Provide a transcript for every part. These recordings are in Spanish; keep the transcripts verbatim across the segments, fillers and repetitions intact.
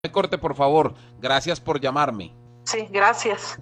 Me corte, por favor. Gracias por llamarme. Sí, gracias.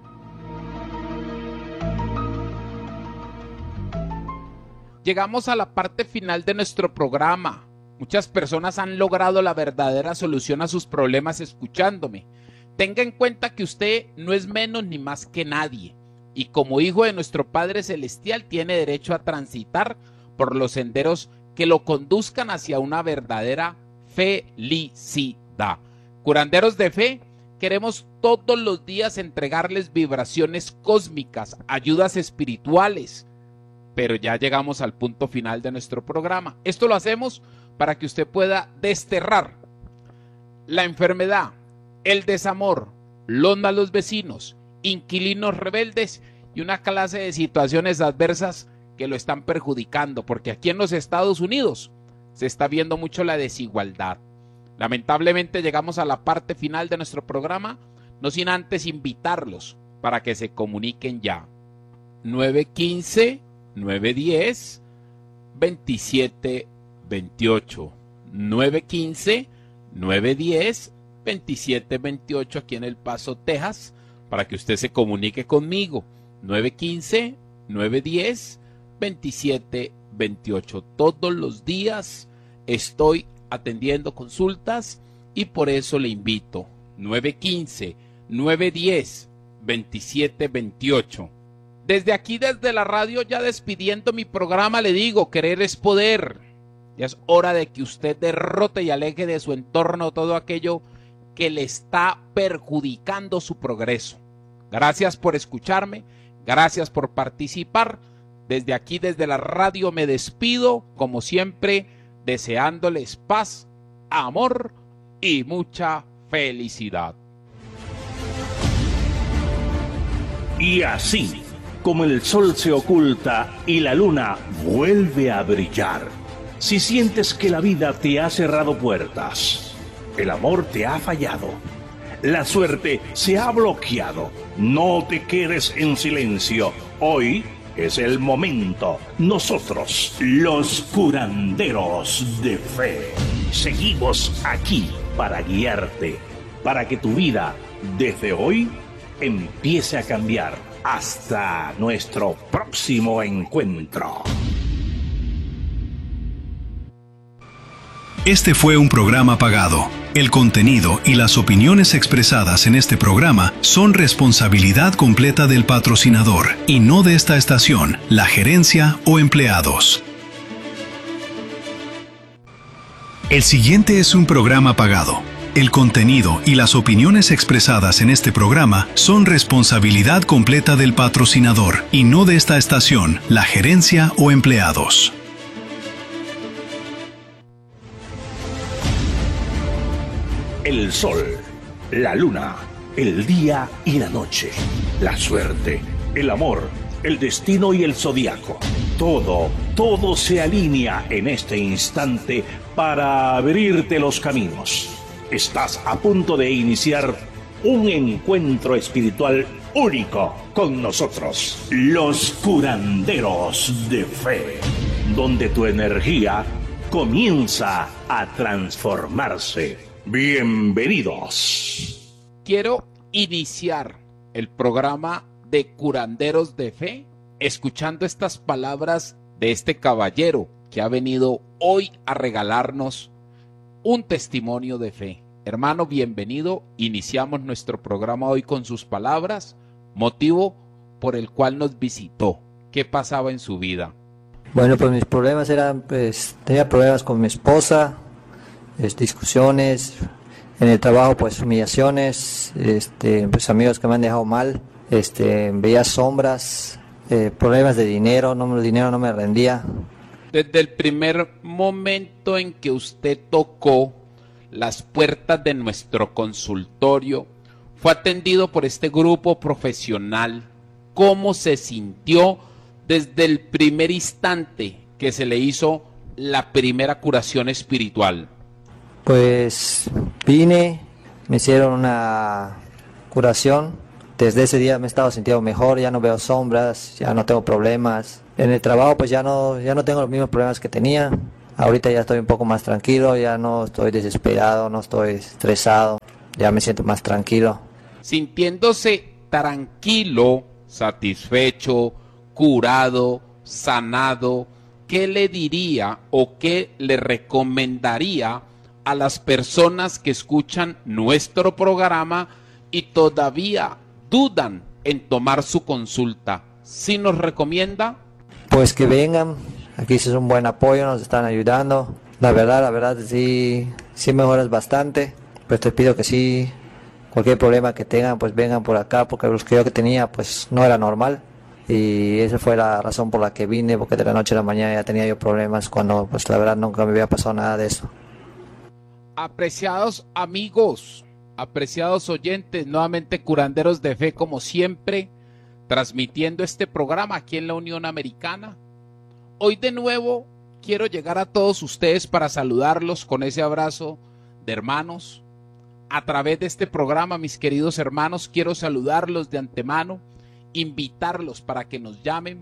Llegamos a la parte final de nuestro programa. Muchas personas han logrado la verdadera solución a sus problemas escuchándome. Tenga en cuenta que usted no es menos ni más que nadie, y como hijo de nuestro Padre Celestial tiene derecho a transitar por los senderos que lo conduzcan hacia una verdadera felicidad. Curanderos de fe, queremos todos los días entregarles vibraciones cósmicas, ayudas espirituales, pero ya llegamos al punto final de nuestro programa. Esto lo hacemos para que usted pueda desterrar la enfermedad, el desamor, los malos vecinos, inquilinos rebeldes y una clase de situaciones adversas que lo están perjudicando, porque aquí en los Estados Unidos se está viendo mucho la desigualdad. Lamentablemente llegamos a la parte final de nuestro programa, no sin antes invitarlos para que se comuniquen ya. nueve uno cinco, nueve uno cero, veintisiete veintiocho. nueve uno cinco, nueve uno cero, veintisiete veintiocho aquí en El Paso, Texas, para que usted se comunique conmigo. nueve uno cinco, nueve uno cero, veintisiete veintiocho. Todos los días estoy atendiendo consultas y por eso le invito. nueve uno cinco, nueve uno cero, veintisiete veintiocho. Desde aquí, desde la radio, ya despidiendo mi programa, le digo, querer es poder. Ya es hora de que usted derrote y aleje de su entorno todo aquello que le está perjudicando su progreso. Gracias por escucharme, gracias por participar. Desde aquí, desde la radio, me despido, como siempre, deseándoles paz, amor y mucha felicidad. Y así, como el sol se oculta y la luna vuelve a brillar, si sientes que la vida te ha cerrado puertas, el amor te ha fallado, la suerte se ha bloqueado, no te quedes en silencio. Hoy es el momento. Nosotros, los curanderos de fe, seguimos aquí para guiarte, para que tu vida desde hoy empiece a cambiar. Hasta nuestro próximo encuentro. Este fue un programa pagado. El contenido y las opiniones expresadas en este programa son responsabilidad completa del patrocinador y no de esta estación, la gerencia o empleados. El siguiente es un programa pagado. El contenido y las opiniones expresadas en este programa son responsabilidad completa del patrocinador y no de esta estación, la gerencia o empleados. El sol, la luna, el día y la noche, la suerte, el amor, el destino y el zodiaco. Todo, todo se alinea en este instante para abrirte los caminos. Estás a punto de iniciar un encuentro espiritual único con nosotros, los curanderos de fe, donde tu energía comienza a transformarse. Bienvenidos. Quiero iniciar el programa de Curanderos de Fe escuchando estas palabras de este caballero que ha venido hoy a regalarnos un testimonio de fe. Hermano, bienvenido. Iniciamos nuestro programa hoy con sus palabras, motivo por el cual nos visitó. ¿Qué pasaba en su vida? Bueno, pues mis problemas eran, pues tenía problemas con mi esposa, es, discusiones, en el trabajo pues humillaciones, este, pues amigos que me han dejado mal, este, veía sombras, eh, problemas de dinero, no, el dinero no me rendía. Desde el primer momento en que usted tocó las puertas de nuestro consultorio, fue atendido por este grupo profesional, ¿cómo se sintió desde el primer instante que se le hizo la primera curación espiritual? Pues vine, me hicieron una curación. Desde ese día me he estado sintiendo mejor, ya no veo sombras, ya no tengo problemas. En el trabajo pues ya no, ya no tengo los mismos problemas que tenía. Ahorita ya estoy un poco más tranquilo, ya no estoy desesperado, no estoy estresado, ya me siento más tranquilo. Sintiéndose tranquilo, satisfecho, curado, sanado, ¿qué le diría o qué le recomendaría a las personas que escuchan nuestro programa y todavía dudan en tomar su consulta? ¿Sí nos recomienda? Pues que vengan, aquí sí es un buen apoyo, nos están ayudando. La verdad, la verdad, sí, sí mejoras bastante. Pues te pido que sí, cualquier problema que tengan, pues vengan por acá, porque los que yo que tenía, pues no era normal. Y esa fue la razón por la que vine, porque de la noche a la mañana ya tenía yo problemas, cuando pues la verdad nunca me había pasado nada de eso. Apreciados amigos, apreciados oyentes, nuevamente curanderos de fe como siempre, transmitiendo este programa aquí en la Unión Americana. Hoy de nuevo quiero llegar a todos ustedes para saludarlos con ese abrazo de hermanos. A través de este programa, mis queridos hermanos, quiero saludarlos de antemano, invitarlos para que nos llamen,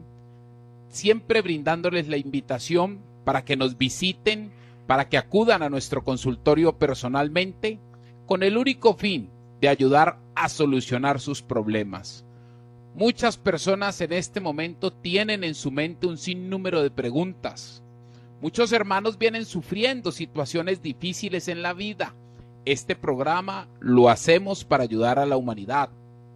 siempre brindándoles la invitación para que nos visiten, para que acudan a nuestro consultorio personalmente, con el único fin de ayudar a solucionar sus problemas. Muchas personas en este momento tienen en su mente un sinnúmero de preguntas. Muchos hermanos vienen sufriendo situaciones difíciles en la vida. Este programa lo hacemos para ayudar a la humanidad.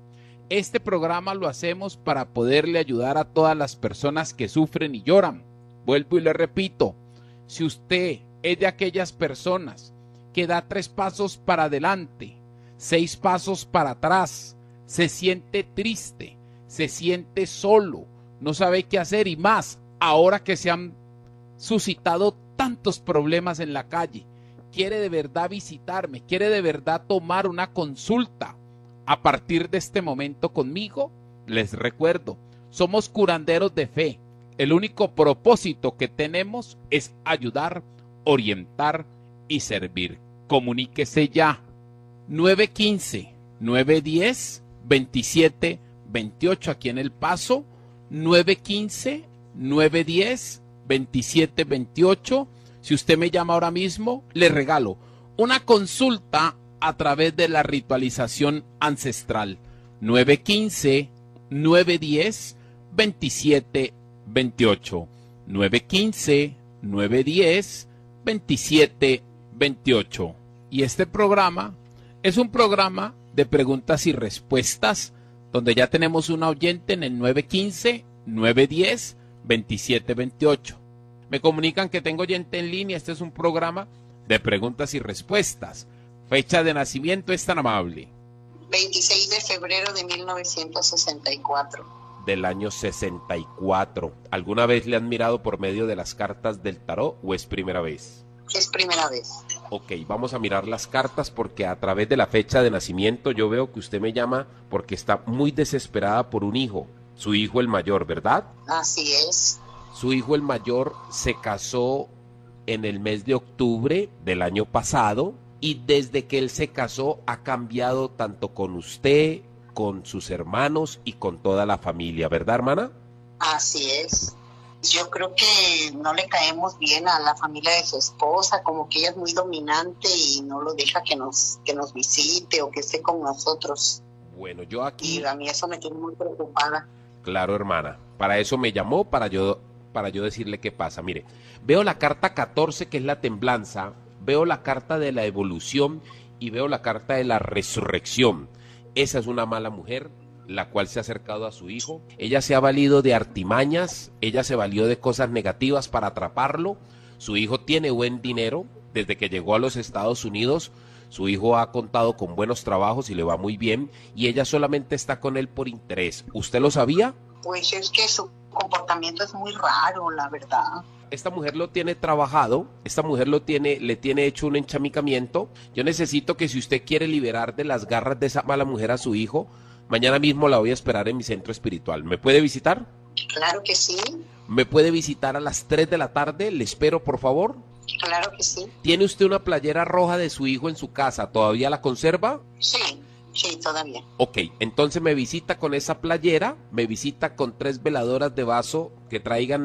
Este programa lo hacemos para poderle ayudar a todas las personas que sufren y lloran. Vuelvo y le repito, si usted es de aquellas personas que da tres pasos para adelante, seis pasos para atrás, se siente triste, se siente solo, no sabe qué hacer y más ahora que se han suscitado tantos problemas en la calle, quiere de verdad visitarme, quiere de verdad tomar una consulta a partir de este momento conmigo, les recuerdo, somos curanderos de fe. El único propósito que tenemos es ayudar, orientar y servir. Comuníquese ya. nueve uno cinco, nueve uno cero, veintisiete veintiocho aquí en El Paso. nueve uno cinco, nueve uno cero, veintisiete veintiocho. Si usted me llama ahora mismo, le regalo una consulta a través de la ritualización ancestral. nueve uno cinco, nueve uno cero, veintisiete veintiocho. nueve uno cinco, nueve uno cero, veintisiete veintiocho. Y este programa es un programa de preguntas y respuestas donde ya tenemos un oyente en el nueve uno cinco, nueve uno cero, veintisiete veintiocho. Me comunican que tengo oyente en línea. Este es un programa de preguntas y respuestas. Fecha de nacimiento es tan amable. veintiséis de febrero de mil novecientos sesenta y cuatro. Del año sesenta y cuatro. ¿Alguna vez le han mirado por medio de las cartas del tarot o es primera vez? Es primera vez. Ok, vamos a mirar las cartas porque a través de la fecha de nacimiento yo veo que usted me llama porque está muy desesperada por un hijo. Su hijo el mayor, ¿verdad? Así es. Su hijo el mayor se casó en el mes de octubre del año pasado y desde que él se casó ha cambiado tanto con usted, con sus hermanos y con toda la familia, ¿verdad, hermana? Así es. Yo creo que no le caemos bien a la familia de su esposa, como que ella es muy dominante y no lo deja que nos, que nos visite o que esté con nosotros. Bueno, yo aquí... Y a mí eso me tiene muy preocupada. Claro, hermana. Para eso me llamó, para yo, para yo decirle qué pasa. Mire, veo la carta catorce, que es la templanza, veo la carta de la evolución y veo la carta de la resurrección. Esa es una mala mujer, la cual se ha acercado a su hijo. Ella se ha valido de artimañas, ella se valió de cosas negativas para atraparlo. Su hijo tiene buen dinero. Desde que llegó a los Estados Unidos, su hijo ha contado con buenos trabajos y le va muy bien. Y ella solamente está con él por interés. ¿Usted lo sabía? Pues es que su comportamiento es muy raro, la verdad. Esta mujer lo tiene trabajado, esta mujer lo tiene, le tiene hecho un enchamicamiento. Yo necesito que si usted quiere liberar de las garras de esa mala mujer a su hijo, mañana mismo la voy a esperar en mi centro espiritual. ¿Me puede visitar? Claro que sí. ¿Me puede visitar a las tres de la tarde? Le espero, por favor. Claro que sí. ¿Tiene usted una playera roja de su hijo en su casa? ¿Todavía la conserva? Sí, sí, todavía. Ok, entonces me visita con esa playera, me visita con tres veladoras de vaso que traigan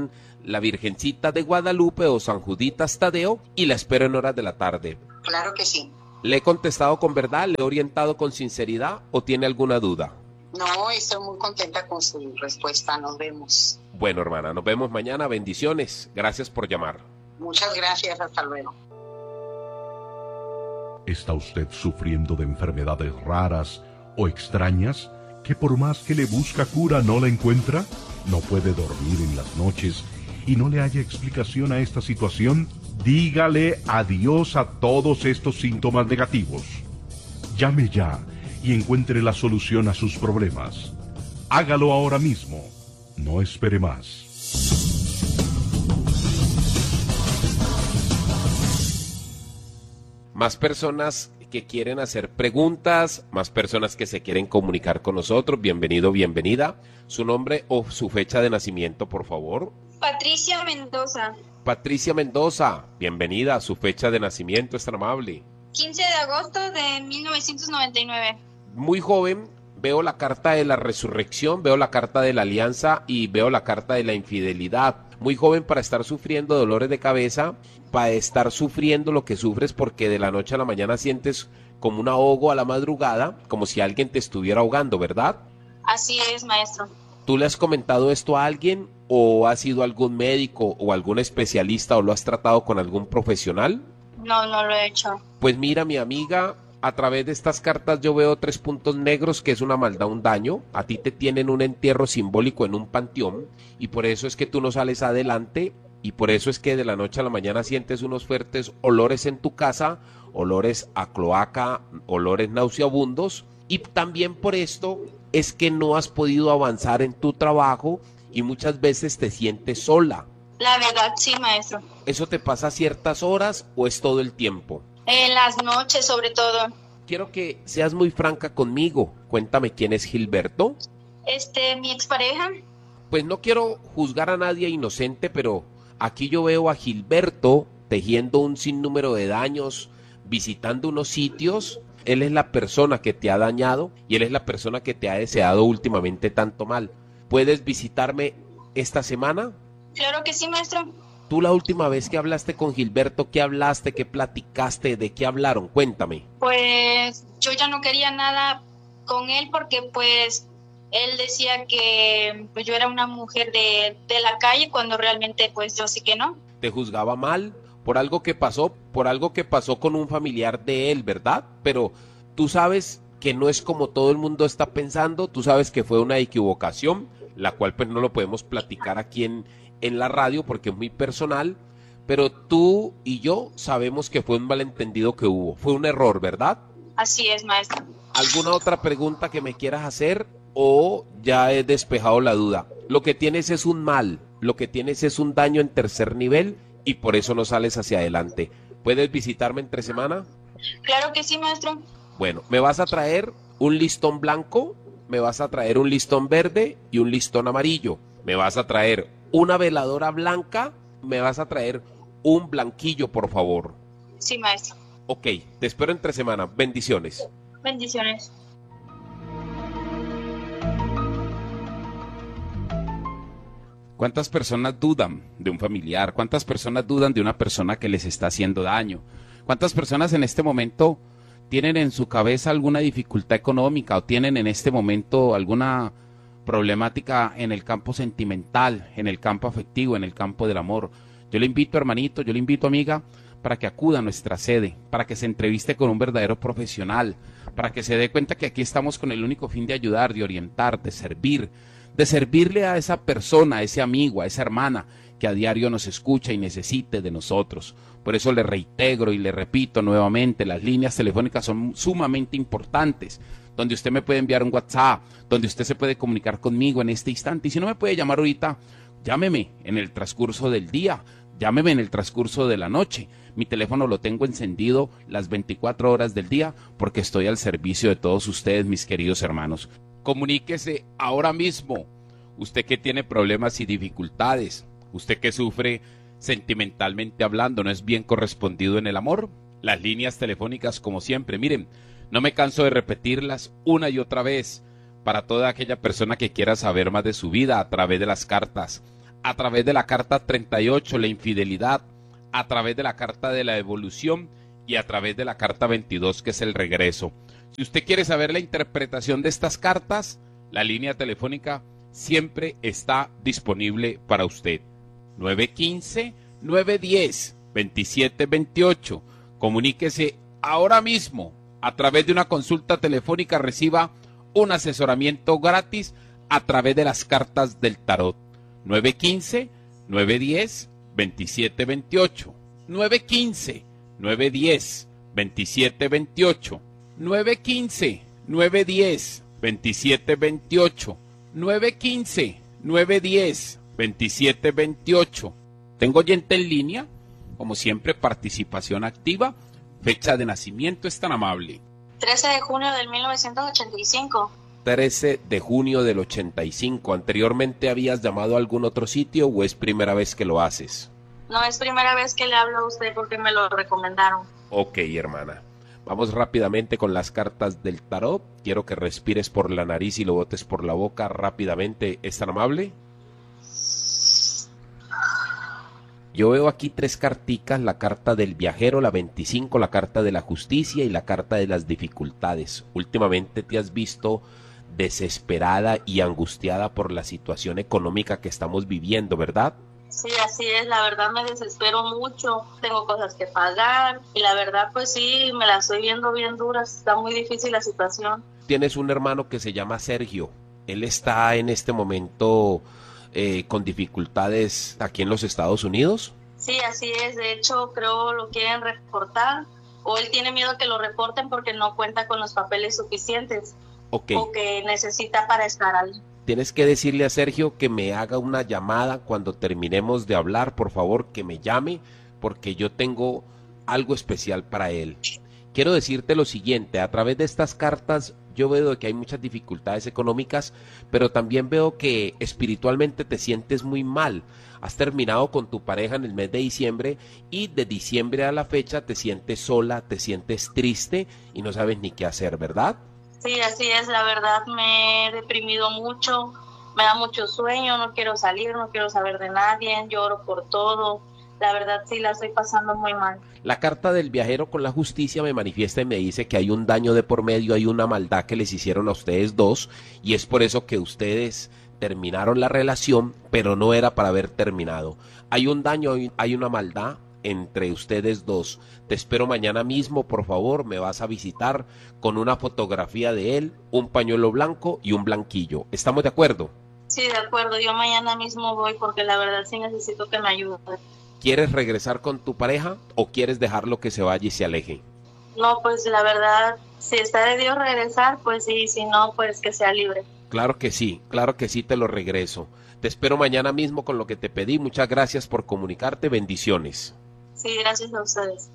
la Virgencita de Guadalupe o San Juditas Tadeo y la espero en horas de la tarde. Claro que sí. ¿Le he contestado con verdad? ¿Le he orientado con sinceridad o tiene alguna duda? No, estoy muy contenta con su respuesta. Nos vemos. Bueno, hermana, nos vemos mañana. Bendiciones. Gracias por llamar. Muchas gracias. Hasta luego. ¿Está usted sufriendo de enfermedades raras o extrañas que por más que le busca cura no la encuentra? ¿No puede dormir en las noches y no le haya explicación a esta situación? Dígale adiós a todos estos síntomas negativos. Llame ya y encuentre la solución a sus problemas. Hágalo ahora mismo. No espere más. Más personas que quieren hacer preguntas, más personas que se quieren comunicar con nosotros. Bienvenido, bienvenida. Su nombre o su fecha de nacimiento, por favor. Patricia Mendoza. Patricia Mendoza, bienvenida. Su fecha de nacimiento es tan amable. quince de agosto de mil novecientos noventa y nueve. Muy joven, veo la carta de la resurrección, veo la carta de la alianza y veo la carta de la infidelidad. Muy joven para estar sufriendo dolores de cabeza, para estar sufriendo lo que sufres porque de la noche a la mañana sientes como un ahogo a la madrugada, como si alguien te estuviera ahogando, ¿verdad? Así es, maestro. ¿Tú le has comentado esto a alguien o has ido a algún médico o algún especialista o lo has tratado con algún profesional? No, no lo he hecho. Pues mira, mi amiga, a través de estas cartas yo veo tres puntos negros, que es una maldad, un daño. A ti te tienen un entierro simbólico en un panteón y por eso es que tú no sales adelante y por eso es que de la noche a la mañana sientes unos fuertes olores en tu casa, olores a cloaca, olores nauseabundos, y también por esto es que no has podido avanzar en tu trabajo y muchas veces te sientes sola. La verdad, sí, maestro. ¿Eso te pasa a ciertas horas o es todo el tiempo? En las noches, sobre todo. Quiero que seas muy franca conmigo. Cuéntame quién es Gilberto. Este, mi expareja. Pues no quiero juzgar a nadie inocente, pero aquí yo veo a Gilberto tejiendo un sinnúmero de daños, visitando unos sitios. Él es la persona que te ha dañado y él es la persona que te ha deseado últimamente tanto mal. ¿Puedes visitarme esta semana? Claro que sí, maestro. Tú la última vez que hablaste con Gilberto, ¿qué hablaste? ¿Qué platicaste? ¿De qué hablaron? Cuéntame. Pues yo ya no quería nada con él porque pues él decía que pues, yo era una mujer de, de la calle cuando realmente pues yo sí que no. ¿Te juzgaba mal por algo que pasó, por algo que pasó con un familiar de él, verdad? Pero tú sabes que no es como todo el mundo está pensando, tú sabes que fue una equivocación, la cual pues no lo podemos platicar aquí en, en la radio porque es muy personal, pero tú y yo sabemos que fue un malentendido que hubo, fue un error, ¿verdad? Así es, maestro. ¿Alguna otra pregunta que me quieras hacer o ya he despejado la duda? Lo que tienes es un mal, lo que tienes es un daño en tercer nivel y por eso no sales hacia adelante. ¿Puedes visitarme entre semana? Claro que sí, maestro. Bueno, me vas a traer un listón blanco, me vas a traer un listón verde y un listón amarillo. Me vas a traer una veladora blanca, me vas a traer un blanquillo, por favor. Sí, maestro. Ok, te espero entre semana. Bendiciones. Bendiciones. ¿Cuántas personas dudan de un familiar? ¿Cuántas personas dudan de una persona que les está haciendo daño? ¿Cuántas personas en este momento tienen en su cabeza alguna dificultad económica o tienen en este momento alguna problemática en el campo sentimental, en el campo afectivo, en el campo del amor? Yo le invito, hermanito, yo le invito, amiga, para que acuda a nuestra sede, para que se entreviste con un verdadero profesional, para que se dé cuenta que aquí estamos con el único fin de ayudar, de orientar, de servir, de servirle a esa persona, a ese amigo, a esa hermana que a diario nos escucha y necesite de nosotros. Por eso le reitero y le repito nuevamente, las líneas telefónicas son sumamente importantes, donde usted me puede enviar un WhatsApp, donde usted se puede comunicar conmigo en este instante. Y si no me puede llamar ahorita, llámeme en el transcurso del día, llámeme en el transcurso de la noche. Mi teléfono lo tengo encendido las veinticuatro horas del día porque estoy al servicio de todos ustedes, mis queridos hermanos. Comuníquese ahora mismo, usted que tiene problemas y dificultades, usted que sufre sentimentalmente hablando, no es bien correspondido en el amor. Las líneas telefónicas, como siempre, miren, no me canso de repetirlas una y otra vez para toda aquella persona que quiera saber más de su vida a través de las cartas, a través de la carta treinta y ocho, la infidelidad, a través de la carta de la devolución y a través de la carta veintidós, que es el regreso. Si usted quiere saber la interpretación de estas cartas, la línea telefónica siempre está disponible para usted. nueve uno cinco, nueve uno cero, dos siete dos ocho. Comuníquese ahora mismo a través de una consulta telefónica, reciba un asesoramiento gratis a través de las cartas del tarot. nueve uno cinco, nueve uno cero, dos siete dos ocho. nueve uno cinco, nueve uno cero, dos siete dos ocho. nueve uno cinco, nueve uno cero, dos siete dos ocho. nueve uno cinco, nueve uno cero, dos siete dos ocho. Tengo oyente en línea, como siempre, participación activa. Fecha de nacimiento, es tan amable. trece de junio del mil novecientos ochenta y cinco. trece de junio del ochenta y cinco. ¿Anteriormente habías llamado a algún otro sitio o es primera vez que lo haces? No es primera vez que le hablo a usted porque me lo recomendaron. Ok, hermana. Vamos rápidamente con las cartas del tarot. Quiero que respires por la nariz y lo botes por la boca rápidamente. ¿Es tan amable? Yo veo aquí tres carticas, la carta del viajero, la veinticinco, la carta de la justicia y la carta de las dificultades. Últimamente te has visto desesperada y angustiada por la situación económica que estamos viviendo, ¿verdad? Sí, así es, la verdad me desespero mucho, tengo cosas que pagar y la verdad pues sí, me la estoy viendo bien dura, está muy difícil la situación. Tienes un hermano que se llama Sergio, él está en este momento eh, con dificultades aquí en los Estados Unidos. Sí, así es, de hecho creo lo quieren reportar o él tiene miedo que lo reporten porque no cuenta con los papeles suficientes okay. o que necesita para estar ahí. Tienes que decirle a Sergio que me haga una llamada cuando terminemos de hablar, por favor, que me llame, porque yo tengo algo especial para él. Quiero decirte lo siguiente, a través de estas cartas yo veo que hay muchas dificultades económicas, pero también veo que espiritualmente te sientes muy mal. Has terminado con tu pareja en el mes de diciembre y de diciembre a la fecha te sientes sola, te sientes triste y no sabes ni qué hacer, ¿verdad? Sí, así es, la verdad me he deprimido mucho, me da mucho sueño, no quiero salir, no quiero saber de nadie, lloro por todo, la verdad sí la estoy pasando muy mal. La carta del viajero con la justicia me manifiesta y me dice que hay un daño de por medio, hay una maldad que les hicieron a ustedes dos y es por eso que ustedes terminaron la relación, pero no era para haber terminado. Hay un daño, hay una maldad entre ustedes dos. Te espero mañana mismo, por favor, me vas a visitar con una fotografía de él, un pañuelo blanco y un blanquillo. ¿Estamos de acuerdo? Sí, de acuerdo, yo mañana mismo voy porque la verdad sí necesito que me ayude. ¿Quieres regresar con tu pareja o quieres dejarlo que se vaya y se aleje? No, pues la verdad, si está de Dios regresar, pues sí, si no, pues que sea libre. Claro que sí, claro que sí, te lo regreso. Te espero mañana mismo con lo que te pedí. Muchas gracias por comunicarte. Bendiciones. Sí, gracias a ustedes.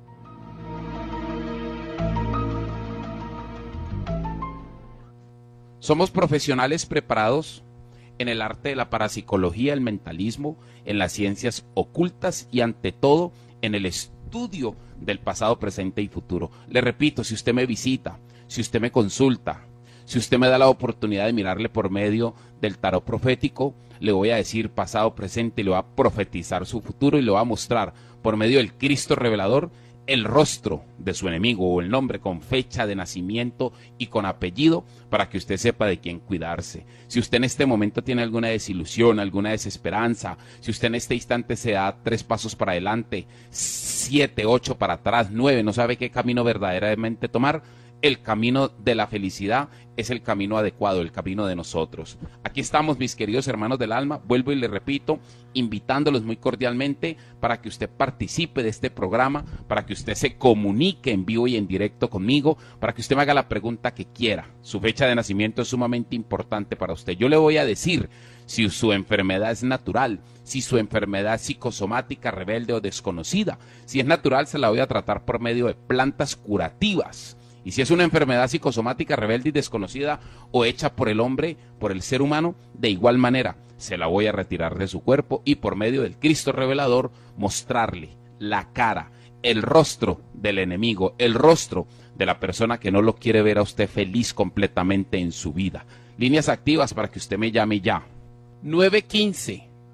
Somos profesionales preparados en el arte de la parapsicología, el mentalismo, en las ciencias ocultas y ante todo en el estudio del pasado, presente y futuro. Le repito, si usted me visita, si usted me consulta, si usted me da la oportunidad de mirarle por medio del tarot profético, le voy a decir pasado, presente y le voy a profetizar su futuro y le voy a mostrar por medio del Cristo revelador el rostro de su enemigo o el nombre con fecha de nacimiento y con apellido para que usted sepa de quién cuidarse. Si usted en este momento tiene alguna desilusión, alguna desesperanza, si usted en este instante se da tres pasos para adelante, siete, ocho para atrás, nueve, no sabe qué camino verdaderamente tomar, el camino de la felicidad es el camino adecuado, el camino de nosotros. Aquí estamos, mis queridos hermanos del alma, vuelvo y le repito, invitándolos muy cordialmente para que usted participe de este programa, para que usted se comunique en vivo y en directo conmigo, para que usted me haga la pregunta que quiera. Su fecha de nacimiento es sumamente importante para usted. Yo le voy a decir si su enfermedad es natural, si su enfermedad es psicosomática, rebelde o desconocida. Si es natural, se la voy a tratar por medio de plantas curativas. Y si es una enfermedad psicosomática, rebelde y desconocida o hecha por el hombre, por el ser humano, de igual manera se la voy a retirar de su cuerpo y por medio del Cristo revelador mostrarle la cara, el rostro del enemigo, el rostro de la persona que no lo quiere ver a usted feliz completamente en su vida. Líneas activas para que usted me llame ya. nueve uno cinco,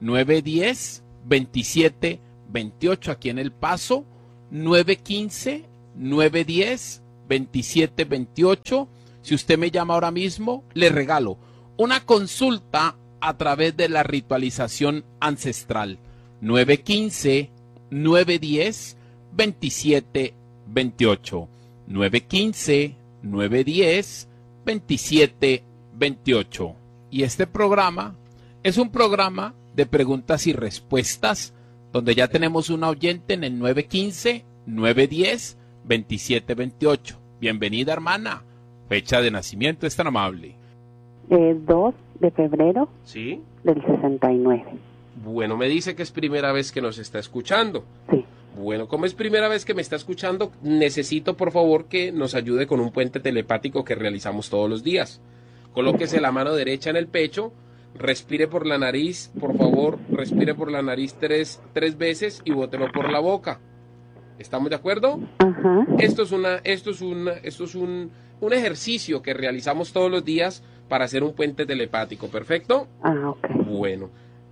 nueve uno cero, veintisiete veintiocho aquí en El Paso, nueve uno cinco, nueve uno cero, veintisiete veintiocho. Si usted me llama ahora mismo, le regalo una consulta a través de la ritualización ancestral. nueve uno cinco, nueve uno cero, veintisiete veintiocho. nueve uno cinco, nueve uno cero, veintisiete veintiocho. Y este programa es un programa de preguntas y respuestas, donde ya tenemos una oyente en el nueve uno cinco, nueve uno cero, veintisiete veintiocho. Bienvenida, hermana. Fecha de nacimiento, es tan amable. Eh, dos de febrero ¿Sí? del sesenta y nueve. Bueno, me dice que es primera vez que nos está escuchando. Sí. Bueno, como es primera vez que me está escuchando, necesito por favor que nos ayude con un puente telepático que realizamos todos los días. Colóquese la mano derecha en el pecho, respire por la nariz, por favor, respire por la nariz tres, tres veces y bótelo por la boca. ¿Estamos de acuerdo? Ajá. Esto es una, esto es una, esto es un, un ejercicio que realizamos todos los días para hacer un puente telepático, ¿perfecto? Ah, ok. Bueno,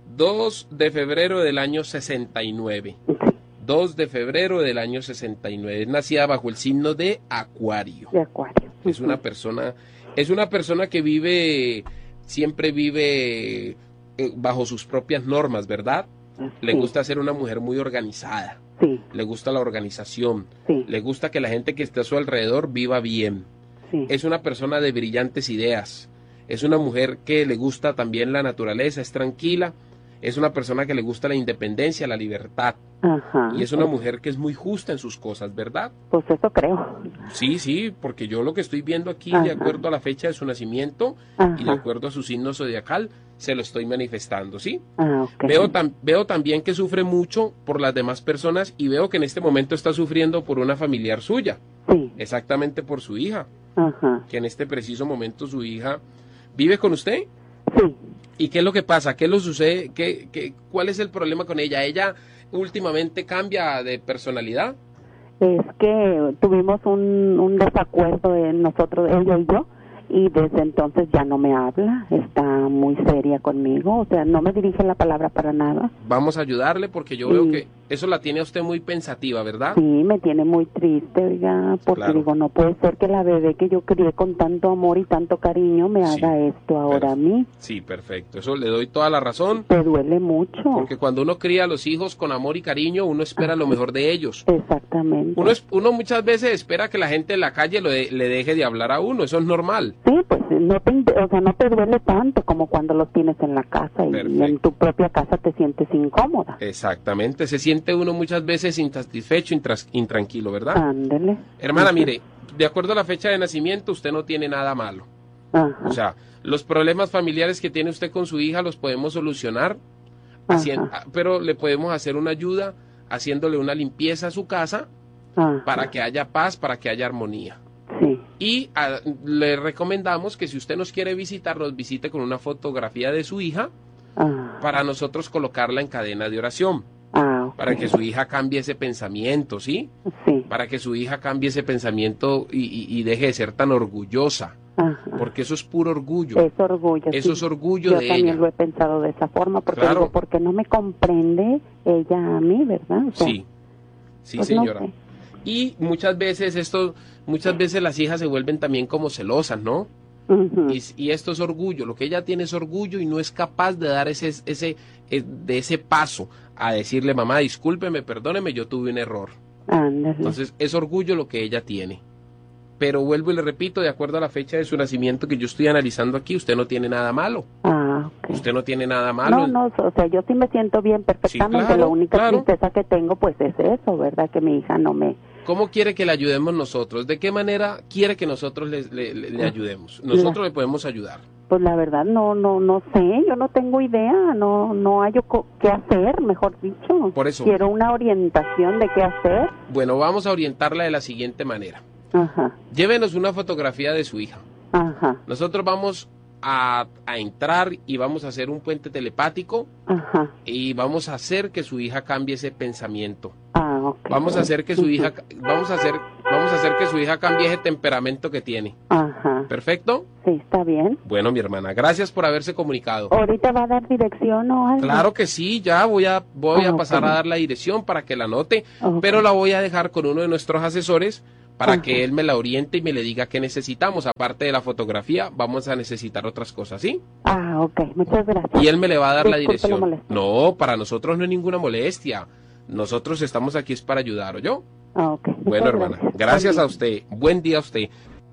dos de febrero del año sesenta y nueve. Sí. dos de febrero del año sesenta y nueve. Es nacida bajo el signo de Acuario. De Acuario. Es una persona, es una persona que vive, siempre vive eh, bajo sus propias normas, ¿verdad? Le Sí. gusta ser una mujer muy organizada. Sí, Le gusta la organización. sí, Le gusta que la gente que esté a su alrededor viva bien. sí. Es una persona de brillantes ideas. Es una mujer que le gusta también la naturaleza, es tranquila. Es una persona que le gusta la independencia, la libertad. Ajá. Y es una mujer que es muy justa en sus cosas, ¿verdad? Pues eso creo. Sí, sí, porque yo lo que estoy viendo aquí, Ajá. de acuerdo a la fecha de su nacimiento y de Ajá. acuerdo a su signo zodiacal, se lo estoy manifestando, ¿sí? Ah, ok. Veo, tam- veo también que sufre mucho por las demás personas y veo que en este momento está sufriendo por una familiar suya, Sí, exactamente por su hija, ajá. que en este preciso momento su hija vive con usted. Sí. ¿Y qué es lo que pasa? ¿Qué lo sucede? ¿Qué, qué, ¿Cuál es el problema con ella? ¿Ella últimamente cambia de personalidad? Es que tuvimos un, un desacuerdo en nosotros, ella y yo, y desde entonces ya no me habla, está muy seria conmigo, o sea, no me dirige la palabra para nada. Vamos a ayudarle porque yo Sí. veo que eso la tiene a usted muy pensativa, ¿verdad? Sí, me tiene muy triste, oiga, porque Claro. digo, no puede ser que la bebé que yo crié con tanto amor y tanto cariño me Sí, haga esto ahora a mí. Sí, perfecto. Eso le doy toda la razón. Te duele mucho. Porque cuando uno cría a los hijos con amor y cariño, uno espera lo mejor de ellos. Exactamente. Uno, es- uno muchas veces espera que la gente en la calle lo de- le deje de hablar a uno. Eso es normal. Sí, pues no te, in- o sea, no te duele tanto como cuando los tienes en la casa y, Perfecto. en tu propia casa te sientes incómoda. Exactamente. Se siente uno muchas veces insatisfecho, intras- intranquilo, ¿verdad? Ándele. Hermana, Ajá. mire, de acuerdo a la fecha de nacimiento, usted no tiene nada malo. Ajá. O sea, los problemas familiares que tiene usted con su hija los podemos solucionar, hacien- Ajá. pero le podemos hacer una ayuda haciéndole una limpieza a su casa Ajá. para que haya paz, para que haya armonía. Sí. Y ah, le recomendamos que si usted nos quiere visitar, nos visite con una fotografía de su hija Ah, para nosotros colocarla en cadena de oración, ah, ok. para que su hija cambie ese pensamiento, ¿sí? Sí. Para que su hija cambie ese pensamiento y, y- y deje de ser tan orgullosa, Ajá. porque eso es puro orgullo. Es orgullo. Eso sí. es orgullo Yo de también ella. lo he pensado de esa forma, porque Claro. digo, porque no me comprende ella a mí, ¿verdad? O sea, Sí, sí, pues no señora. sé. Y muchas veces esto, muchas veces las hijas se vuelven también como celosas, ¿no? Ujú. Y, y esto es orgullo, lo que ella tiene es orgullo y no es capaz de dar ese, ese, eh, de ese paso a decirle, mamá, discúlpeme, perdóneme, yo tuve un error. Ándale. Entonces es orgullo lo que ella tiene. Pero vuelvo y le repito, de acuerdo a la fecha de su nacimiento que yo estoy analizando aquí, usted no tiene nada malo. Ah, ok. Usted no tiene nada malo. No, no, o sea, yo sí me siento bien perfectamente. claro, la única claro. tristeza que tengo, pues, es eso, ¿verdad? Que mi hija no me... ¿Cómo quiere que le ayudemos nosotros? ¿De qué manera quiere que nosotros le, le- le- le ayudemos? Nosotros le podemos ayudar. Pues la verdad no, no, no sé, yo no tengo idea, no, no hallo co- qué hacer, mejor dicho. Por eso. Quiero una orientación de qué hacer. Bueno, vamos a orientarla de la siguiente manera. Ajá, Llévenos una fotografía de su hija. ajá, Nosotros vamos a, a entrar y vamos a hacer un puente telepático ajá. y vamos a hacer que su hija cambie ese pensamiento. Ah, ok. Vamos a hacer que su hija, vamos a hacer, vamos a hacer que su hija cambie ese temperamento que tiene. Ajá. ¿Perfecto? Sí, está bien. Bueno, mi hermana, gracias por haberse comunicado. ¿Ahorita va a dar dirección o algo? Claro que sí, ya voy a, voy Ah, a pasar ok. a dar la dirección para que la anote, Ok. pero la voy a dejar con uno de nuestros asesores para Ajá. que él me la oriente y me le diga qué necesitamos. Aparte de la fotografía, vamos a necesitar otras cosas, ¿sí? Ah, ok, muchas gracias. Y él me le va a dar la Disculpe la dirección. molestia. No, para nosotros no es ninguna molestia. Nosotros estamos aquí es para ayudar, ¿oyó? Ah, ok. muchas Bueno, hermana, gracias. gracias a Buen día. usted. Buen día a usted.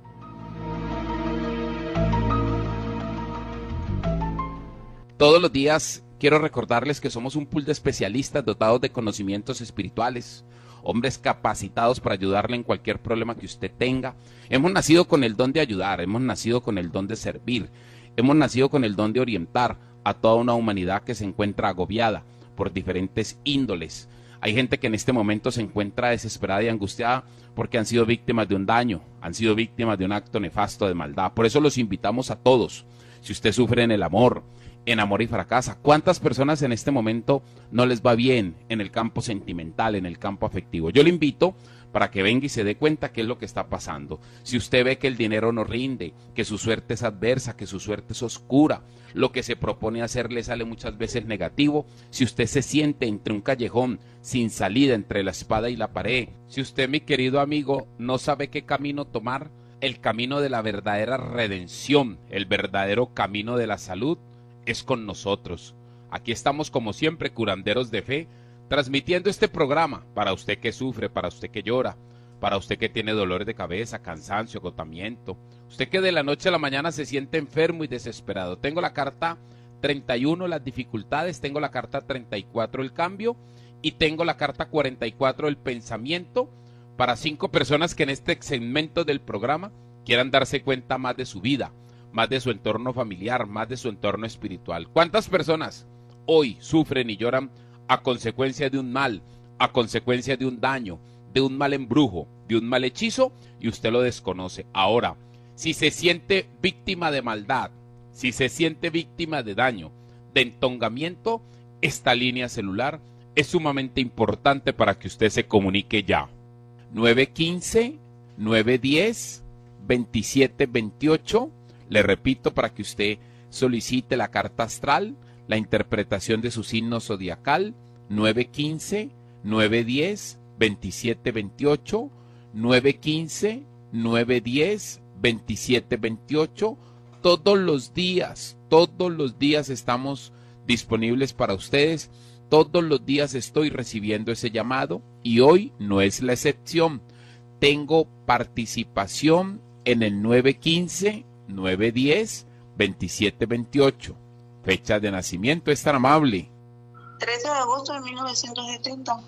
Todos los días quiero recordarles que somos un pool de especialistas dotados de conocimientos espirituales, hombres capacitados para ayudarle en cualquier problema que usted tenga. Hemos nacido con el don de ayudar, hemos nacido con el don de servir, hemos nacido con el don de orientar a toda una humanidad que se encuentra agobiada por diferentes índoles. Hay gente que en este momento se encuentra desesperada y angustiada porque han sido víctimas de un daño, han sido víctimas de un acto nefasto de maldad. Por eso los invitamos a todos. Si usted sufre en el amor, en amor y fracasa, ¿cuántas personas en este momento no les va bien en el campo sentimental, en el campo afectivo? Yo le invito para que venga y se dé cuenta qué es lo que está pasando. Si usted ve que el dinero no rinde, que su suerte es adversa, que su suerte es oscura, lo que se propone hacer le sale muchas veces negativo, si usted se siente entre un callejón sin salida, entre la espada y la pared, si usted, mi querido amigo, no sabe qué camino tomar, el camino de la verdadera redención, el verdadero camino de la salud, es con nosotros. Aquí estamos como siempre, curanderos de fe, transmitiendo este programa para usted que sufre, para usted que llora, para usted que tiene dolores de cabeza, cansancio, agotamiento, usted que de la noche a la mañana se siente enfermo y desesperado. Tengo la carta treinta y uno, las dificultades, tengo la carta treinta y cuatro, el cambio, y tengo la carta cuarenta y cuatro, el pensamiento, para cinco personas que en este segmento del programa quieran darse cuenta más de su vida, más de su entorno familiar, más de su entorno espiritual. ¿Cuántas personas hoy sufren y lloran a consecuencia de un mal, a consecuencia de un daño, de un mal embrujo, de un mal hechizo, y usted lo desconoce? Ahora, si se siente víctima de maldad, si se siente víctima de daño, de entongamiento, esta línea celular es sumamente importante para que usted se comunique ya. nueve uno cinco, nueve uno cero, dos siete dos ocho. Le repito, para que usted solicite la carta astral, la interpretación de su signo zodiacal, nueve uno cinco, nueve uno cero, dos siete dos ocho, nueve uno cinco, nueve uno cero, dos siete dos ocho. Todos los días, todos los días estamos disponibles para ustedes, todos los días estoy recibiendo ese llamado y hoy no es la excepción. Tengo participación en el nueve uno cinco, nueve uno cero, dos siete dos ocho. Fecha de nacimiento, es tan amable. trece de agosto de mil novecientos setenta.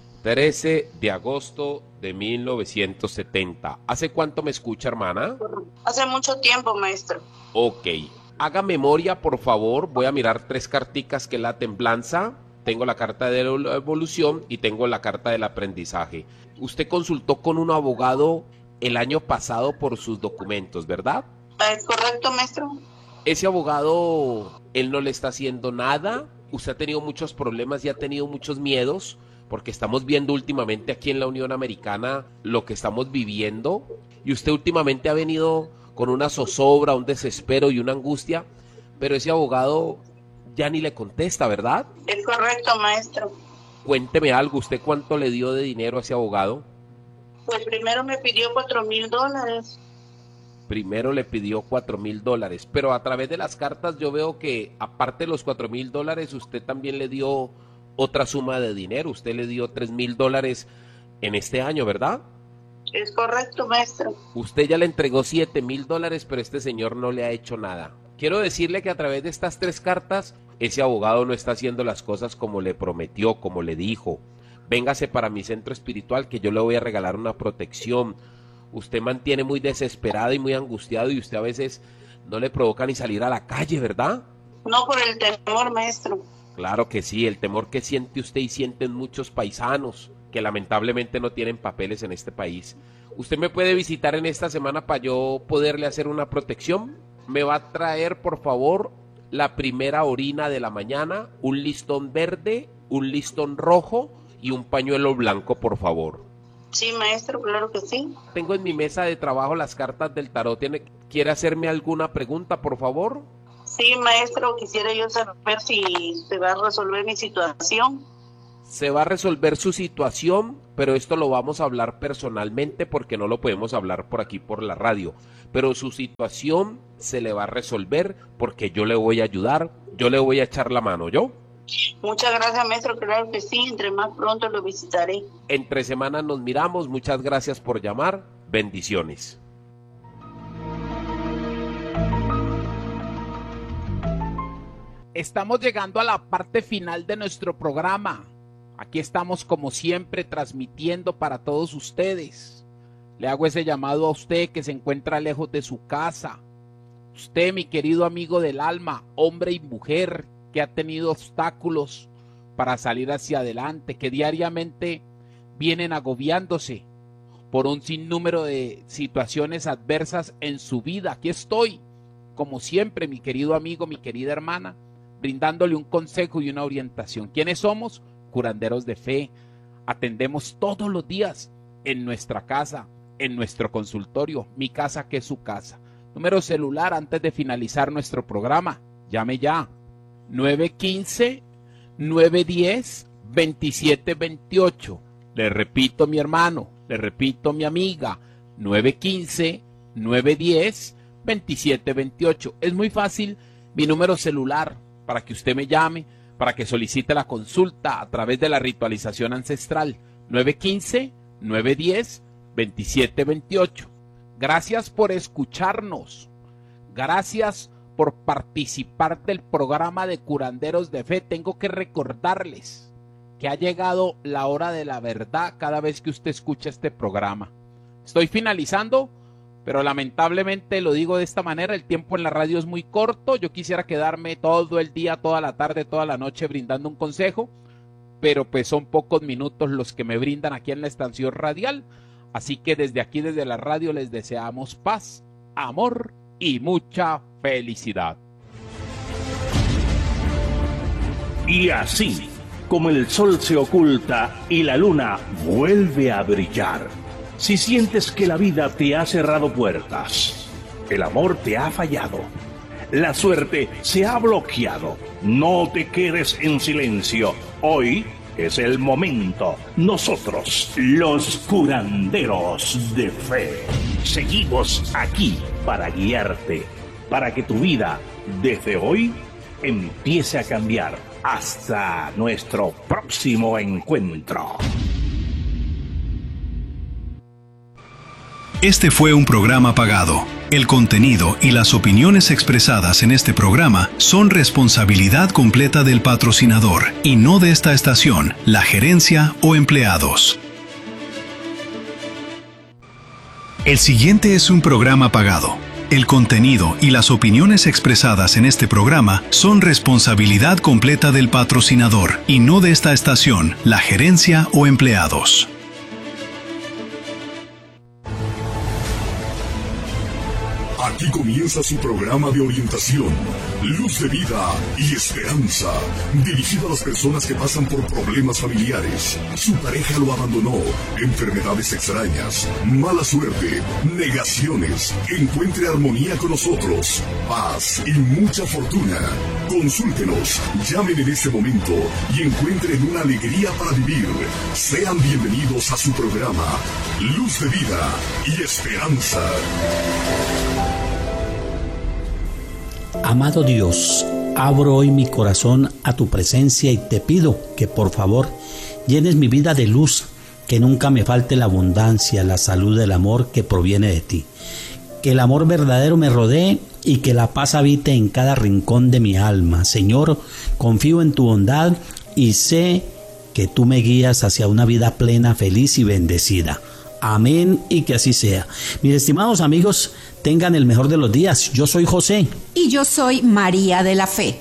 trece de agosto de mil novecientos setenta. ¿Hace cuánto me escucha, hermana? Hace mucho tiempo, maestro. Ok. Haga memoria, por favor. Voy a mirar tres carticas, que es la templanza. Tengo la carta de la evolución y tengo la carta del aprendizaje. Usted consultó con un abogado el año pasado por sus documentos, ¿verdad? ¿Es correcto, maestro? Ese abogado, él no le está haciendo nada. Usted ha tenido muchos problemas y ha tenido muchos miedos, porque estamos viendo últimamente aquí en la Unión Americana lo que estamos viviendo, y usted últimamente ha venido con una zozobra, un desespero y una angustia, pero ese abogado ya ni le contesta, ¿verdad? Es correcto, maestro. Cuénteme algo, ¿usted cuánto le dio de dinero a ese abogado? Pues primero me pidió cuatro mil dólares. Primero le pidió cuatro mil dólares, pero a través de las cartas yo veo que aparte de los cuatro mil dólares, usted también le dio otra suma de dinero. Usted le dio tres mil dólares en este año, ¿verdad? Es correcto, maestro. Usted ya le entregó siete mil dólares, pero este señor no le ha hecho nada. Quiero decirle que a través de estas tres cartas, ese abogado no está haciendo las cosas como le prometió, como le dijo. Véngase para mi centro espiritual que yo le voy a regalar una protección. Usted mantiene muy desesperado y muy angustiado, y usted a veces no le provoca ni salir a la calle, ¿verdad? No por el temor, maestro. Claro que sí, el temor que siente usted y sienten muchos paisanos que lamentablemente no tienen papeles en este país. ¿Usted me puede visitar en esta semana para yo poderle hacer una protección? Me va a traer, por favor, la primera orina de la mañana, un listón verde, un listón rojo y un pañuelo blanco, por favor. Sí, maestro, claro que sí. Tengo en mi mesa de trabajo las cartas del tarot. ¿Tiene, ¿Quiere hacerme alguna pregunta, por favor? Sí, maestro, quisiera yo saber si se va a resolver mi situación. Se va a resolver su situación, pero esto lo vamos a hablar personalmente porque no lo podemos hablar por aquí por la radio. Pero su situación se le va a resolver porque yo le voy a ayudar, yo le voy a echar la mano, ¿yo? Muchas gracias, maestro, claro que sí, entre más pronto lo visitaré. Entre semanas nos miramos, muchas gracias por llamar, bendiciones. Estamos llegando a la parte final de nuestro programa. Aquí estamos como siempre transmitiendo para todos ustedes. Le hago ese llamado a usted que se encuentra lejos de su casa. Usted, mi querido amigo del alma, hombre y mujer que ha tenido obstáculos para salir hacia adelante, que diariamente vienen agobiándose por un sinnúmero de situaciones adversas en su vida. Aquí estoy, como siempre, mi querido amigo, mi querida hermana, brindándole un consejo y una orientación. ¿Quiénes somos? Curanderos de fe. Atendemos todos los días en nuestra casa, en nuestro consultorio, mi casa que es su casa. Número celular antes de finalizar nuestro programa, llame ya, nueve uno cinco, nueve uno cero, dos siete dos ocho. Le repito, mi hermano, le repito, mi amiga, nueve uno cinco, nueve uno cero, dos siete dos ocho. Es muy fácil mi número celular para que usted me llame, para que solicite la consulta a través de la ritualización ancestral, nueve uno cinco, nueve uno cero, dos siete dos ocho. Gracias por escucharnos, gracias por participar del programa de Curanderos de Fe. Tengo que recordarles que ha llegado la hora de la verdad cada vez que usted escucha este programa. Estoy finalizando, pero lamentablemente lo digo de esta manera, el tiempo en la radio es muy corto. Yo quisiera quedarme todo el día, toda la tarde, toda la noche brindando un consejo, pero pues son pocos minutos los que me brindan aquí en la estación radial. Así que desde aquí, desde la radio, les deseamos paz, amor y mucha felicidad. Y así, como el sol se oculta y la luna vuelve a brillar, si sientes que la vida te ha cerrado puertas, el amor te ha fallado, la suerte se ha bloqueado, no te quedes en silencio. Hoy es el momento. Nosotros, los curanderos de fe, seguimos aquí para guiarte, para que tu vida desde hoy empiece a cambiar. Hasta nuestro próximo encuentro. Este fue un programa pagado. El contenido y las opiniones expresadas en este programa son responsabilidad completa del patrocinador y no de esta estación, la gerencia o empleados. El siguiente es un programa pagado. El contenido y las opiniones expresadas en este programa son responsabilidad completa del patrocinador y no de esta estación, la gerencia o empleados. Aquí comienza su programa de orientación, Luz de Vida y Esperanza, dirigido a las personas que pasan por problemas familiares. Su pareja lo abandonó, enfermedades extrañas, mala suerte, negaciones. Encuentre armonía con nosotros, paz y mucha fortuna. Consúltenos, llamen en este momento y encuentren una alegría para vivir. Sean bienvenidos a su programa, Luz de Vida y Esperanza. Amado Dios, abro hoy mi corazón a tu presencia y te pido que por favor llenes mi vida de luz, que nunca me falte la abundancia, la salud, el amor que proviene de ti. Que el amor verdadero me rodee y que la paz habite en cada rincón de mi alma. Señor, confío en tu bondad y sé que tú me guías hacia una vida plena, feliz y bendecida. Amén y que así sea. Mis estimados amigos, tengan el mejor de los días. Yo soy José. Y yo soy María de la Fe.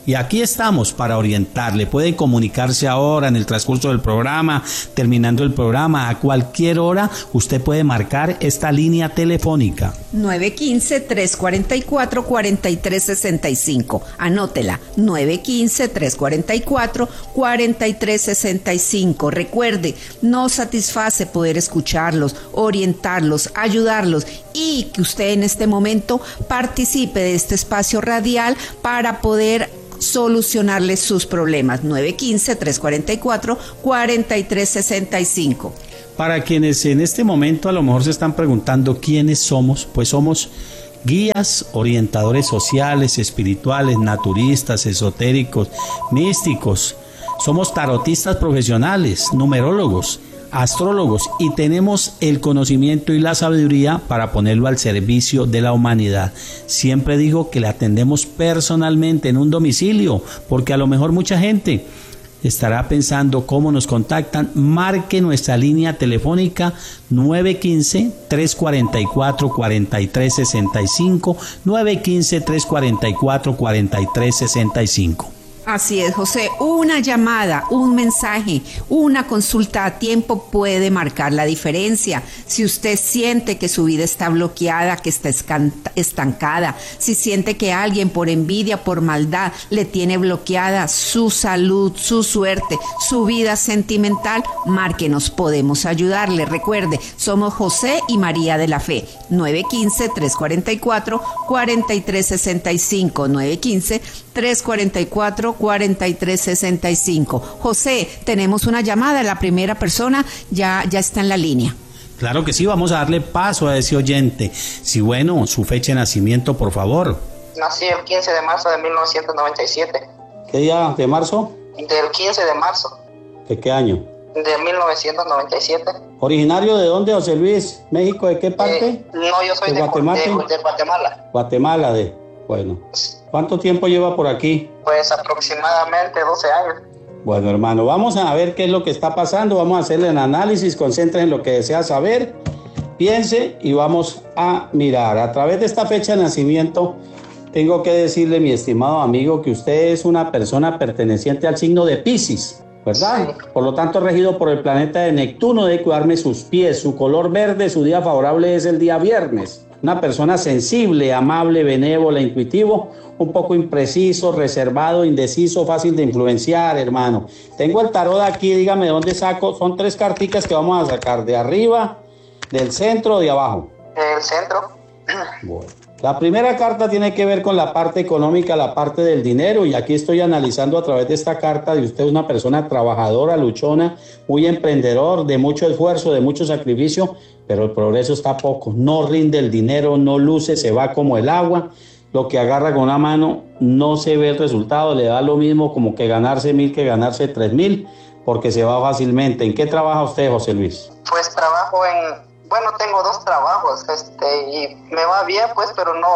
Y aquí estamos para orientarle. Puede comunicarse ahora en el transcurso del programa, terminando el programa, a cualquier hora. Usted puede marcar esta línea telefónica. nueve uno cinco, tres cuatro cuatro, cuatro tres seis cinco. Anótela, nueve uno cinco, tres cuatro cuatro, cuatro tres seis cinco. Recuerde, nos satisface poder escucharlos, orientarlos, ayudarlos y que usted en este momento participe de este espacio radial para poder solucionarles sus problemas. nueve uno cinco, tres cuatro cuatro, cuatro tres seis cinco. Para quienes en este momento a lo mejor se están preguntando quiénes somos, pues somos guías, orientadores sociales, espirituales, naturistas, esotéricos, místicos. Somos tarotistas profesionales, numerólogos, astrólogos y tenemos el conocimiento y la sabiduría para ponerlo al servicio de la humanidad. Siempre digo que le atendemos personalmente en un domicilio, porque a lo mejor mucha gente estará pensando cómo nos contactan. Marque nuestra línea telefónica nueve uno cinco, tres cuatro cuatro, cuatro tres seis cinco, nueve uno cinco, tres cuatro cuatro, cuatro tres seis cinco. Así es, José, una llamada, un mensaje, una consulta a tiempo puede marcar la diferencia. Si usted siente que su vida está bloqueada, que está estancada, si siente que alguien por envidia, por maldad, le tiene bloqueada su salud, su suerte, su vida sentimental, márquenos, podemos ayudarle. Recuerde, somos José y María de la Fe, nueve uno cinco, tres cuatro cuatro, cuatro tres seis cinco, nueve uno cinco, tres cuatro cuatro, cuatro tres seis cinco. José, tenemos una llamada, la primera persona ya, ya está en la línea. Claro que sí, vamos a darle paso a ese oyente. Sí, bueno, su fecha de nacimiento, por favor. Nací el quince de marzo de mil novecientos noventa y siete. ¿Qué día de marzo? Del quince de marzo. ¿De qué año? De mil novecientos noventa y siete. ¿Originario de dónde, José Luis? ¿México? ¿De qué parte? Eh, no, yo soy de, de, Guatemala. de, de Guatemala. Guatemala, de... Bueno. ¿Cuánto tiempo lleva por aquí? Pues aproximadamente doce años. Bueno, hermano, vamos a ver qué es lo que está pasando. Vamos a hacerle el análisis, concéntrese en lo que desea saber, piense y vamos a mirar. A través de esta fecha de nacimiento, tengo que decirle, mi estimado amigo, que usted es una persona perteneciente al signo de Piscis, ¿verdad? Sí. Por lo tanto, regido por el planeta de Neptuno, debe cuidarme sus pies. Su color verde, su día favorable es el día viernes. Una persona sensible, amable, benévola, intuitivo, un poco impreciso, reservado, indeciso, fácil de influenciar, hermano. Tengo el tarot aquí, dígame de dónde saco. Son tres carticas que vamos a sacar, de arriba, del centro o de abajo. Del centro. Bueno. La primera carta tiene que ver con la parte económica, la parte del dinero, y aquí estoy analizando a través de esta carta de usted una persona trabajadora, luchona, muy emprendedor, de mucho esfuerzo, de mucho sacrificio, pero el progreso está poco, no rinde el dinero, no luce, se va como el agua, lo que agarra con una mano no se ve el resultado, le da lo mismo como que ganarse mil que ganarse tres mil, porque se va fácilmente. ¿En qué trabaja usted, José Luis? Pues trabajo en... Bueno, tengo dos trabajos, este, y me va bien, pues, pero no,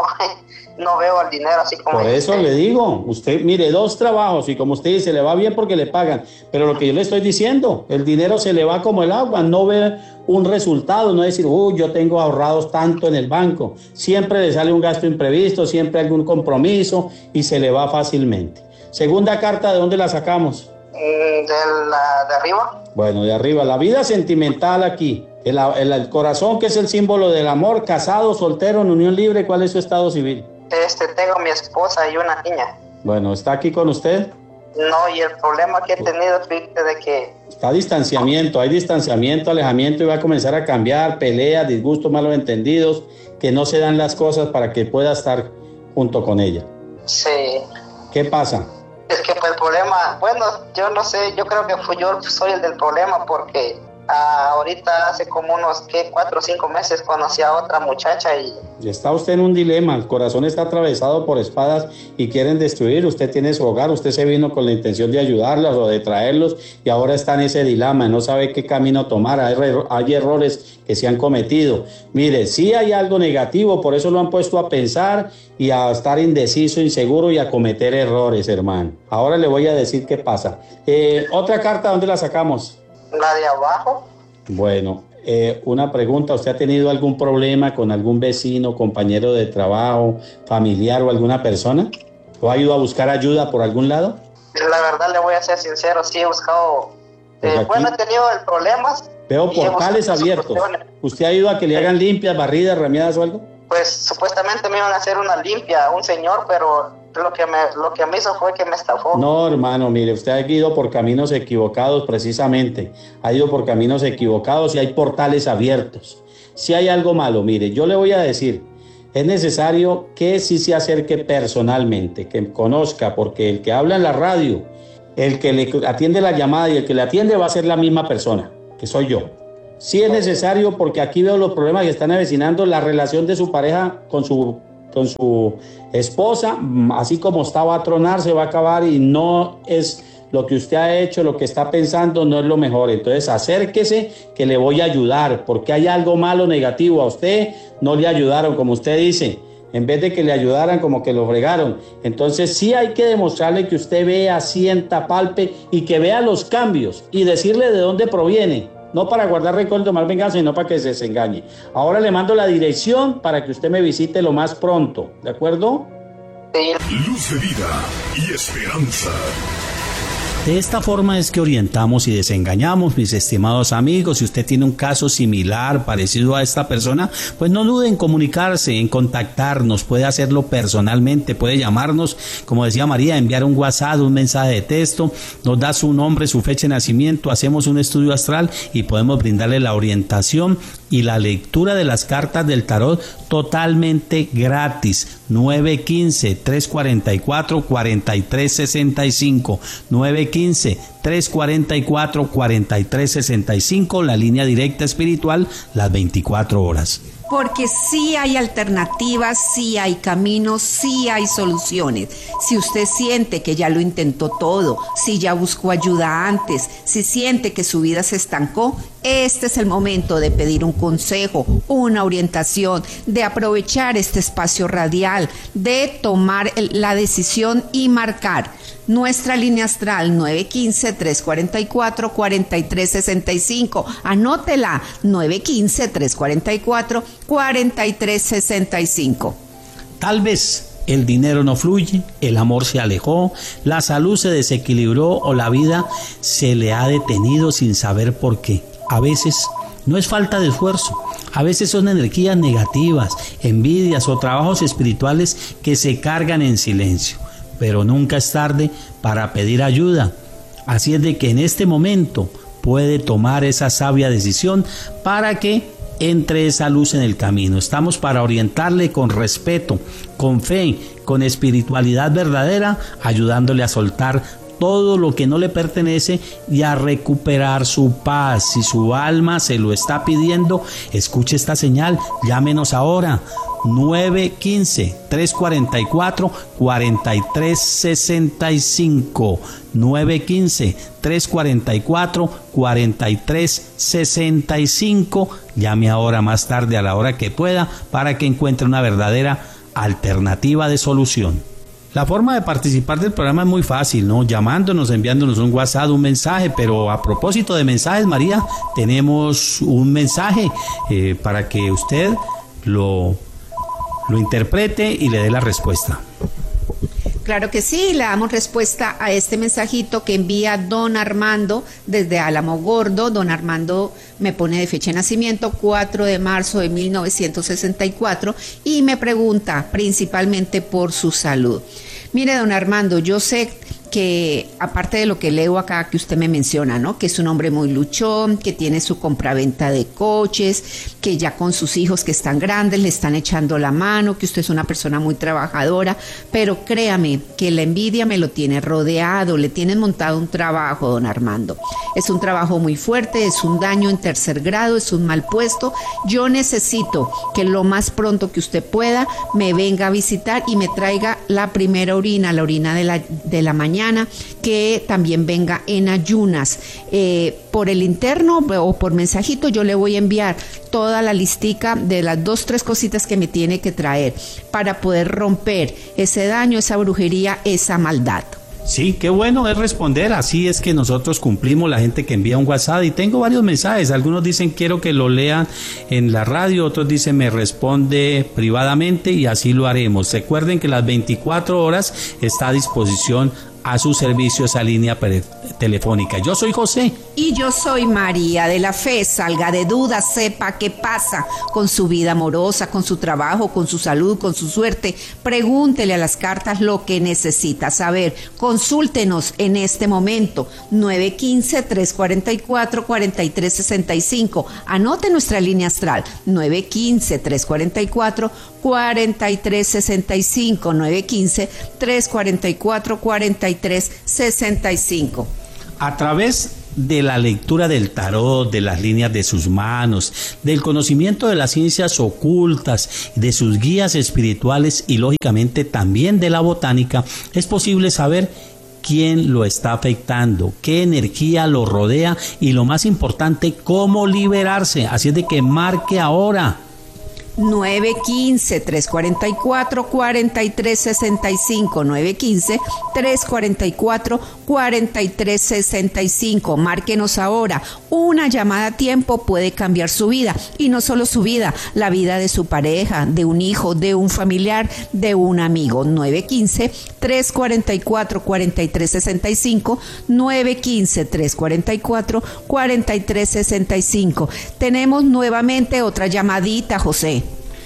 no veo el dinero así como... Por eso le digo, usted, mire, dos trabajos, y como usted dice, le va bien porque le pagan, pero lo que yo le estoy diciendo, el dinero se le va como el agua, no ve un resultado, no decir, uy, yo tengo ahorrados tanto en el banco, siempre le sale un gasto imprevisto, siempre algún compromiso, y se le va fácilmente. Segunda carta, ¿de dónde la sacamos? De la de arriba. Bueno, de arriba, la vida sentimental aquí. El, el, el corazón, que es el símbolo del amor, casado, soltero, en unión libre, ¿cuál es su estado civil? Este, tengo mi esposa y una niña. Bueno, ¿está aquí con usted? No, y el problema que he tenido es de que... Está distanciamiento, hay distanciamiento, alejamiento, y va a comenzar a cambiar, peleas, disgustos, malos entendidos, que no se dan las cosas para que pueda estar junto con ella. Sí. ¿Qué pasa? Es que pues el problema, bueno, yo no sé, yo creo que fui, yo soy el del problema porque... Ah, ahorita hace como unos ¿qué? cuatro o cinco meses conocí a otra muchacha y... Está usted en un dilema, el corazón está atravesado por espadas y quieren destruir, usted tiene su hogar, usted se vino con la intención de ayudarlas o de traerlos y ahora está en ese dilema, no sabe qué camino tomar, hay, hay errores que se han cometido. Mire, sí hay algo negativo, por eso lo han puesto a pensar y a estar indeciso, inseguro y a cometer errores, hermano. Ahora le voy a decir qué pasa. Eh, otra carta, ¿dónde la sacamos? La de abajo. Bueno, eh, una pregunta, ¿usted ha tenido algún problema con algún vecino, compañero de trabajo, familiar o alguna persona? ¿O ha ido a buscar ayuda por algún lado? La verdad le voy a ser sincero, sí he buscado, pues eh, aquí bueno, he tenido problemas. Veo portales abiertos. ¿Usted ha ido a que le hagan limpias, barridas, ramiadas o algo? Pues supuestamente me iban a hacer una limpia, un señor, pero lo que me lo que me hizo fue que me estafó. No, hermano, mire, usted ha ido por caminos equivocados precisamente. Ha ido por caminos equivocados y hay portales abiertos. Si hay algo malo, mire, yo le voy a decir, es necesario que sí se acerque personalmente, que conozca, porque el que habla en la radio, el que le atiende la llamada y el que le atiende va a ser la misma persona, que soy yo. Sí es necesario porque aquí veo los problemas que están avecinando la relación de su pareja con su, con su esposa, así como está va a tronar, se va a acabar y no es lo que usted ha hecho, lo que está pensando no es lo mejor. Entonces acérquese que le voy a ayudar porque hay algo malo, negativo. A usted no le ayudaron, como usted dice, en vez de que le ayudaran como que lo fregaron. Entonces sí hay que demostrarle que usted vea, sienta, palpe y que vea los cambios y decirle de dónde proviene. No para guardar recuerdo, más venganza, sino para que se desengañe. Ahora le mando la dirección para que usted me visite lo más pronto, ¿de acuerdo? Luz de vida y esperanza. De esta forma es que orientamos y desengañamos, mis estimados amigos. Si usted tiene un caso similar, parecido a esta persona, pues no dude en comunicarse, en contactarnos. Puede hacerlo personalmente, puede llamarnos, como decía María, enviar un WhatsApp, un mensaje de texto, nos da su nombre, su fecha de nacimiento, hacemos un estudio astral y podemos brindarle la orientación y la lectura de las cartas del tarot totalmente gratis. nueve uno cinco, tres cuatro cuatro, cuatro tres seis cinco, nueve uno cinco, tres cuatro cuatro, cuatro tres seis cinco, la línea directa espiritual, las veinticuatro horas. Porque sí hay alternativas, sí hay caminos, sí hay soluciones. Si usted siente que ya lo intentó todo, si ya buscó ayuda antes, si siente que su vida se estancó, este es el momento de pedir un consejo, una orientación, de aprovechar este espacio radial, de tomar la decisión y marcar nuestra línea astral nueve uno cinco, tres cuatro cuatro, cuatro tres seis cinco. Anótela, nueve uno cinco, tres cuatro cuatro, cuatro tres seis cinco. Tal vez el dinero no fluye, el amor se alejó, la salud se desequilibró o la vida se le ha detenido sin saber por qué. A veces no es falta de esfuerzo, a veces son energías negativas, envidias o trabajos espirituales que se cargan en silencio. Pero nunca es tarde para pedir ayuda. Así es de que en este momento puede tomar esa sabia decisión para que entre esa luz en el camino. Estamos para orientarle con respeto, con fe, con espiritualidad verdadera, ayudándole a soltar todo lo que no le pertenece y a recuperar su paz. Si su alma se lo está pidiendo, escuche esta señal, llámenos ahora. nueve uno cinco, tres cuatro cuatro, cuatro tres seis cinco, nueve uno cinco, tres cuatro cuatro, cuatro tres seis cinco. Llame ahora, más tarde, a la hora que pueda, para que encuentre una verdadera alternativa de solución. La forma de participar del programa es muy fácil, ¿no? Llamándonos, enviándonos un WhatsApp, un mensaje. Pero a propósito de mensajes, María, tenemos un mensaje eh, para que usted lo lo interprete y le dé la respuesta. Claro que sí, le damos respuesta a este mensajito que envía don Armando desde Álamo Gordo. Don Armando me pone de fecha de nacimiento cuatro de marzo de mil novecientos sesenta y cuatro y me pregunta principalmente por su salud. Mire, don Armando, yo sé que aparte de lo que leo acá que usted me menciona, ¿no? Que es un hombre muy luchón, que tiene su compraventa de coches, que ya con sus hijos que están grandes le están echando la mano, que usted es una persona muy trabajadora, pero créame que la envidia me lo tiene rodeado, le tienen montado un trabajo, don Armando. Es un trabajo muy fuerte, es un daño en tercer grado, es un mal puesto. Yo necesito que lo más pronto que usted pueda me venga a visitar y me traiga la primera orina, la orina de la, de la mañana, que también venga en ayunas. Eh, por el interno o por mensajito yo le voy a enviar toda la listica de las dos, tres cositas que me tiene que traer para poder romper ese daño, esa brujería, esa maldad. Sí, qué bueno es responder, así es que nosotros cumplimos, la gente que envía un WhatsApp, y tengo varios mensajes, algunos dicen quiero que lo lean en la radio, otros dicen me responde privadamente, y así lo haremos. Recuerden que las veinticuatro horas está a disposición a su servicio esa línea telefónica. Yo soy José. Y yo soy María de la Fe. Salga de dudas, sepa qué pasa con su vida amorosa, con su trabajo, con su salud, con su suerte. Pregúntele a las cartas lo que necesita saber. Consúltenos en este momento. nueve uno cinco, tres cuatro cuatro, cuatro tres seis cinco. Anote nuestra línea astral. nueve uno cinco, tres cuatro cuatro, cuatro tres seis cinco. nueve uno cinco, tres cuatro cuatro, cuatro tres seis cinco. A través de la lectura del tarot, de las líneas de sus manos, del conocimiento de las ciencias ocultas, de sus guías espirituales y lógicamente también de la botánica, es posible saber quién lo está afectando, qué energía lo rodea y lo más importante, cómo liberarse. Así es de que marque ahora. nueve uno cinco, tres cuatro cuatro, cuatro tres seis cinco. nueve uno cinco, tres cuatro cuatro, cuatro tres seis cinco. Márquenos ahora. Una llamada a tiempo puede cambiar su vida. Y no solo su vida, la vida de su pareja, de un hijo, de un familiar, de un amigo. nueve uno cinco, tres cuatro cuatro, cuatro tres seis cinco. nueve uno cinco, tres cuatro cuatro, cuatro tres seis cinco. Tenemos nuevamente otra llamadita, José.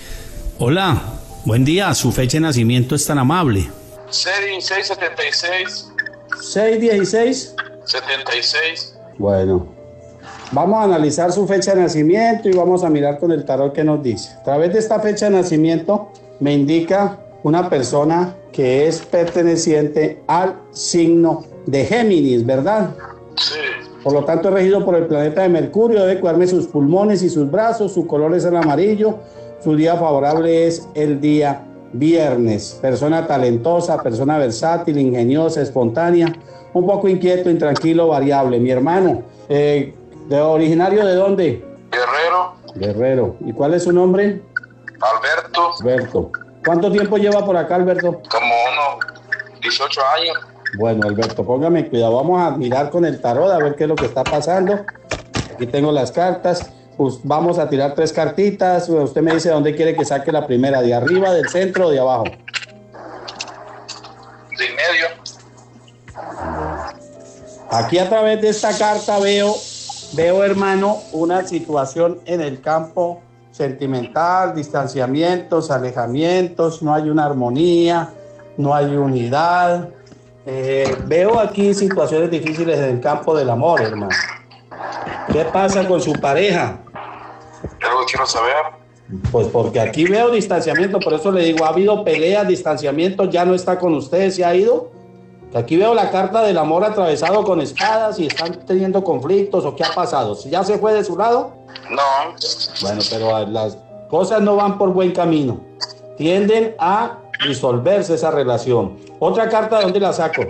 Hola, buen día, su fecha de nacimiento es tan amable. seis dieciséis setenta y seis. seis dieciséis setenta y seis. Bueno, vamos a analizar su fecha de nacimiento y vamos a mirar con el tarot qué nos dice. A través de esta fecha de nacimiento me indica una persona que es perteneciente al signo de Géminis, ¿verdad? Sí. Por lo tanto es regido por el planeta de Mercurio, debe cuidarme sus pulmones y sus brazos, su color es el amarillo. Su día favorable es el día viernes. Persona talentosa, persona versátil, ingeniosa, espontánea, un poco inquieto, intranquilo, variable. Mi hermano, eh, ¿de originario de dónde? Guerrero. Guerrero. ¿Y cuál es su nombre? Alberto. Alberto. ¿Cuánto tiempo lleva por acá, Alberto? Como unos dieciocho años. Bueno, Alberto, póngame cuidado. Vamos a mirar con el tarot a ver qué es lo que está pasando. Aquí tengo las cartas. Pues vamos a tirar tres cartitas. Usted me dice dónde quiere que saque la primera, de arriba, del centro o de abajo. De medio. Aquí a través de esta carta veo, veo, hermano, una situación en el campo sentimental, distanciamientos, alejamientos, no hay una armonía, no hay unidad. Eh, veo aquí situaciones difíciles en el campo del amor, hermano. ¿Qué pasa con su pareja? Es lo que quiero saber. Pues porque aquí veo distanciamiento, por eso le digo, ha habido peleas, distanciamiento, ya no está con ustedes, ¿se ha ido? Aquí veo la carta del amor atravesado con espadas y están teniendo conflictos, ¿o qué ha pasado? ¿Ya se fue de su lado? No. Bueno, pero las cosas no van por buen camino. Tienden a disolverse esa relación. Otra carta, ¿de dónde la saco?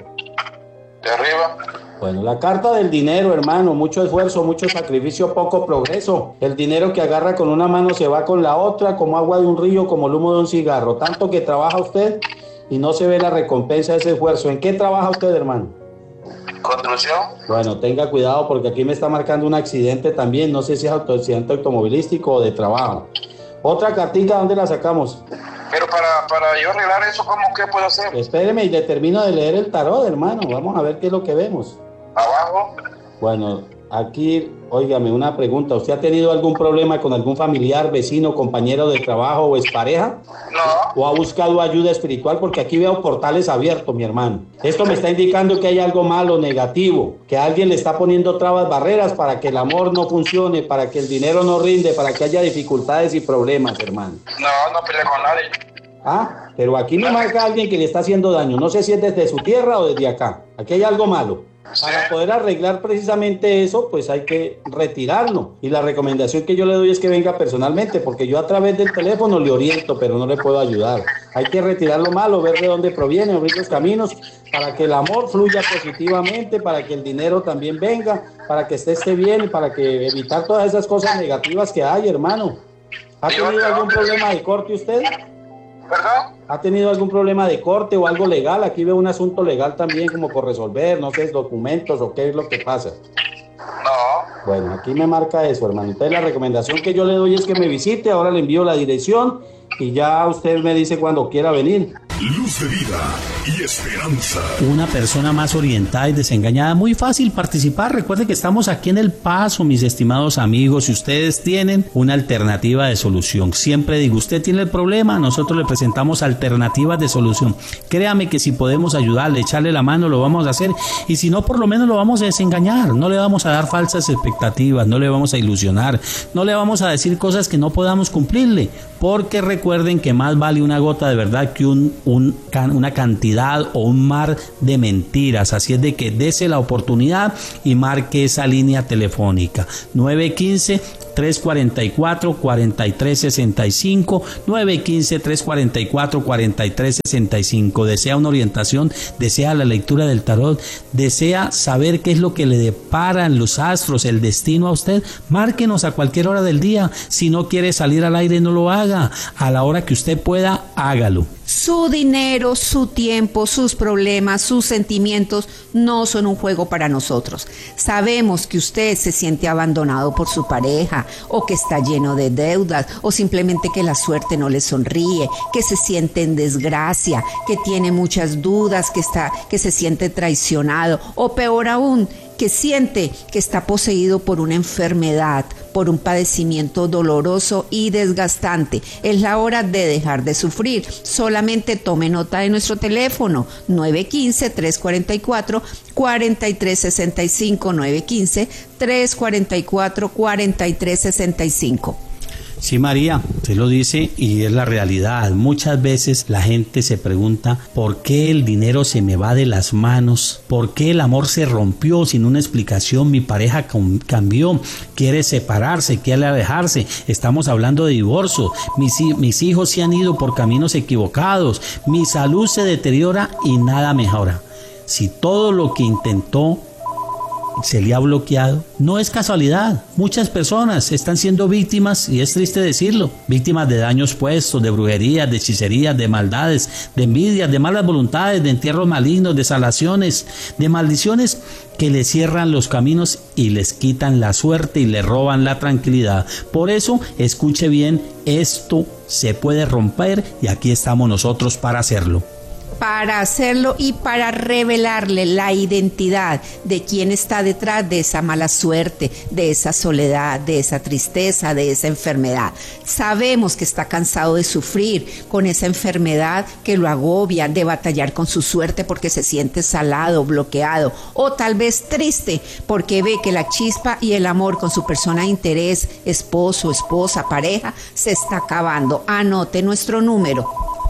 De arriba. Bueno, la carta del dinero, hermano, mucho esfuerzo, mucho sacrificio, poco progreso. El dinero que agarra con una mano se va con la otra, como agua de un río, como el humo de un cigarro. Tanto que trabaja usted y no se ve la recompensa de ese esfuerzo. ¿En qué trabaja usted, hermano? Construcción. Bueno, tenga cuidado porque aquí me está marcando un accidente también. No sé si es auto, accidente automovilístico o de trabajo. Otra cartita, ¿dónde la sacamos? Pero para, para yo arreglar eso, ¿cómo qué puedo hacer? Espéreme y le termino de leer el tarot, hermano. Vamos a ver qué es lo que vemos. Abajo. Bueno, aquí, óigame, una pregunta. ¿Usted ha tenido algún problema con algún familiar, vecino, compañero de trabajo o expareja? No. ¿O ha buscado ayuda espiritual? Porque aquí veo portales abiertos, mi hermano. Esto me está indicando que hay algo malo, negativo, que alguien le está poniendo trabas, barreras para que el amor no funcione, para que el dinero no rinde, para que haya dificultades y problemas, hermano. No, no peleé con nadie. Ah, pero aquí me marca alguien que le está haciendo daño. No sé si es desde su tierra o desde acá. Aquí hay algo malo. Para poder arreglar precisamente eso, pues hay que retirarlo. Y la recomendación que yo le doy es que venga personalmente, porque yo a través del teléfono le oriento, pero no le puedo ayudar. Hay que retirar lo malo, ver de dónde proviene, abrir los caminos para que el amor fluya positivamente, para que el dinero también venga, para que esté, esté bien y para que evitar todas esas cosas negativas que hay, hermano. ¿Ha tenido algún problema de corte usted? ¿Perdón? ¿Ha tenido algún problema de corte o algo legal? Aquí veo un asunto legal también como por resolver, no sé, documentos o qué es lo que pasa. No. Bueno, aquí me marca eso, hermano. Entonces la recomendación que yo le doy es que me visite, ahora le envío la dirección y ya usted me dice cuando quiera venir. Luz de vida y esperanza. Una persona más orientada y desengañada, muy fácil participar. Recuerde que estamos aquí en El Paso, mis estimados amigos. Si ustedes tienen una alternativa de solución, siempre digo, usted tiene el problema, nosotros le presentamos alternativas de solución. Créame que si podemos ayudarle, echarle la mano, lo vamos a hacer. Y si no, por lo menos lo vamos a desengañar. No le vamos a dar falsas expectativas, no le vamos a ilusionar, no le vamos a decir cosas que no podamos cumplirle. Porque recuerden que más vale una gota de verdad que un, un, una cantidad o un mar de mentiras. Así es de que dese la oportunidad y marque esa línea telefónica nueve uno cinco, tres cuatro cuatro, cuatro tres seis cinco, nueve uno cinco, tres cuatro cuatro, cuatro tres seis cinco. Desea una orientación, desea la lectura del tarot, desea saber qué es lo que le deparan los astros, el destino a usted, márquenos a cualquier hora del día. Si no quiere salir al aire, no lo haga. A la hora que usted pueda, hágalo. Su dinero, su tiempo, sus problemas, sus sentimientos no son un juego para nosotros. Sabemos que usted se siente abandonado por su pareja, o que está lleno de deudas, o simplemente que la suerte no le sonríe, que se siente en desgracia, que tiene muchas dudas, que está, que se siente traicionado, o peor aún, que siente que está poseído por una enfermedad, por un padecimiento doloroso y desgastante. Es la hora de dejar de sufrir. Solamente tome nota de nuestro teléfono nueve uno cinco, tres cuatro cuatro, cuatro tres seis cinco, nueve uno cinco, tres cuatro cuatro, cuatro tres seis cinco. Sí, María, usted lo dice y es la realidad. Muchas veces la gente se pregunta ¿por qué el dinero se me va de las manos? ¿Por qué el amor se rompió sin una explicación? Mi pareja cambió, quiere separarse, quiere alejarse. Estamos hablando de divorcio. Mis, mis hijos se han ido por caminos equivocados. Mi salud se deteriora y nada mejora. Si todo lo que intentó se le ha bloqueado, no es casualidad. Muchas personas están siendo víctimas, y es triste decirlo, víctimas de daños puestos, de brujerías, de hechicerías, de maldades, de envidias, de malas voluntades, de entierros malignos, de salaciones, de maldiciones que les cierran los caminos y les quitan la suerte y les roban la tranquilidad. Por eso, escuche bien, esto se puede romper y aquí estamos nosotros para hacerlo. Para hacerlo y para revelarle la identidad de quién está detrás de esa mala suerte, de esa soledad, de esa tristeza, de esa enfermedad. Sabemos que está cansado de sufrir con esa enfermedad que lo agobia, de batallar con su suerte porque se siente salado, bloqueado, o tal vez triste porque ve que la chispa y el amor con su persona de interés, esposo, esposa, pareja, se está acabando. Anote nuestro número.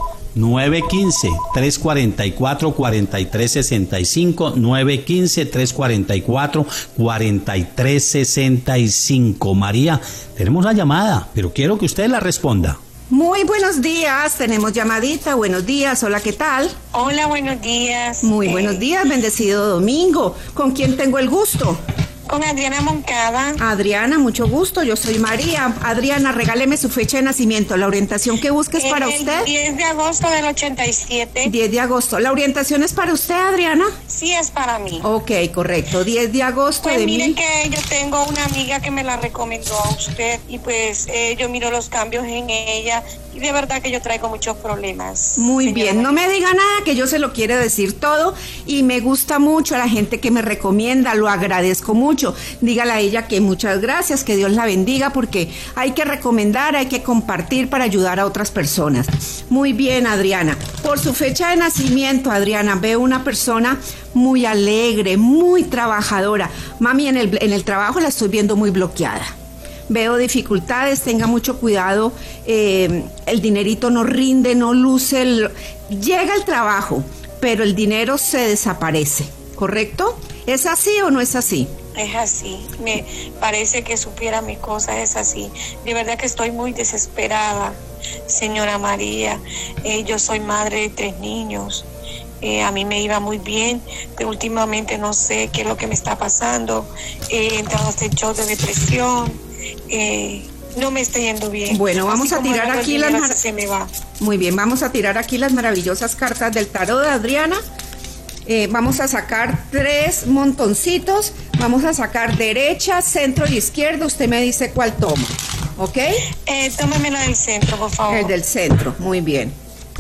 nueve uno cinco, tres cuatro cuatro, cuatro tres seis cinco, nueve uno cinco, tres cuatro cuatro, cuatro tres seis cinco. María, tenemos la llamada, pero quiero que usted la responda. Muy buenos días, tenemos llamadita, buenos días, hola, ¿qué tal? Hola, buenos días. Muy eh... buenos días, bendecido domingo. ¿Con quién tengo el gusto? Con Adriana Moncada. Adriana, mucho gusto, yo soy María. Adriana, regáleme su fecha de nacimiento, la orientación que busques para usted. diez de agosto del ochenta y siete. diez de agosto, ¿la orientación es para usted, Adriana? Sí, es para mí. Ok, correcto, diez de agosto pues de mire mil... que yo tengo una amiga que me la recomendó a usted y pues eh, yo miro los cambios en ella y de verdad que yo traigo muchos problemas. Muy señora. bien, no me diga nada, que yo se lo quiero decir todo y me gusta mucho a la gente que me recomienda, lo agradezco mucho. Dígale a ella que muchas gracias, que Dios la bendiga, porque hay que recomendar, hay que compartir para ayudar a otras personas. Muy bien, Adriana. Por su fecha de nacimiento, Adriana, veo una persona muy alegre, muy trabajadora. Mami, en el, en el trabajo la estoy viendo muy bloqueada. Veo dificultades, tenga mucho cuidado, eh, el dinerito no rinde, no luce, el, llega el trabajo, pero el dinero se desaparece, ¿correcto? ¿Es así o no es así? Es así, me parece que supiera mis cosas, es así. De verdad que estoy muy desesperada, señora María. Eh, yo soy madre de tres niños. Eh, a mí me iba muy bien, pero últimamente no sé qué es lo que me está pasando. He entrado a este show de depresión. Eh, no me está yendo bien. Bueno, vamos así a tirar aquí las mar- se me va. Muy bien, vamos a tirar aquí las maravillosas cartas del tarot de Adriana. Eh, vamos a sacar tres montoncitos. Vamos a sacar derecha, centro y izquierda. Usted me dice cuál toma, ¿ok? Eh, tómame la del centro, por favor. El del centro, muy bien.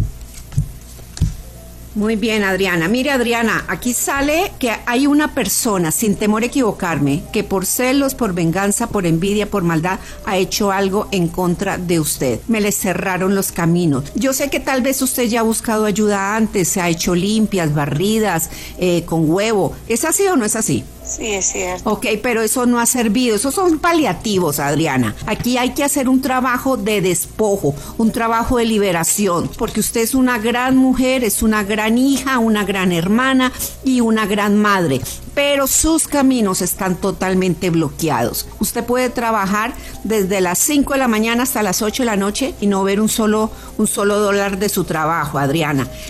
Muy bien, Adriana. Mire, Adriana, aquí sale que hay una persona, sin temor a equivocarme, que por celos, por venganza, por envidia, por maldad, ha hecho algo en contra de usted. Me le cerraron los caminos. Yo sé que tal vez usted ya ha buscado ayuda antes, se ha hecho limpias, barridas, eh, con huevo. ¿Es así o no es así? Sí, es cierto. Ok, pero eso no ha servido, esos son paliativos, Adriana. Aquí hay que hacer un trabajo de despojo, un trabajo de liberación, porque usted es una gran mujer, es una gran hija, una gran hermana y una gran madre, pero sus caminos están totalmente bloqueados. Usted puede trabajar desde las cinco de la mañana hasta las ocho de la noche y no ver un solo, un solo dólar de su trabajo, Adriana.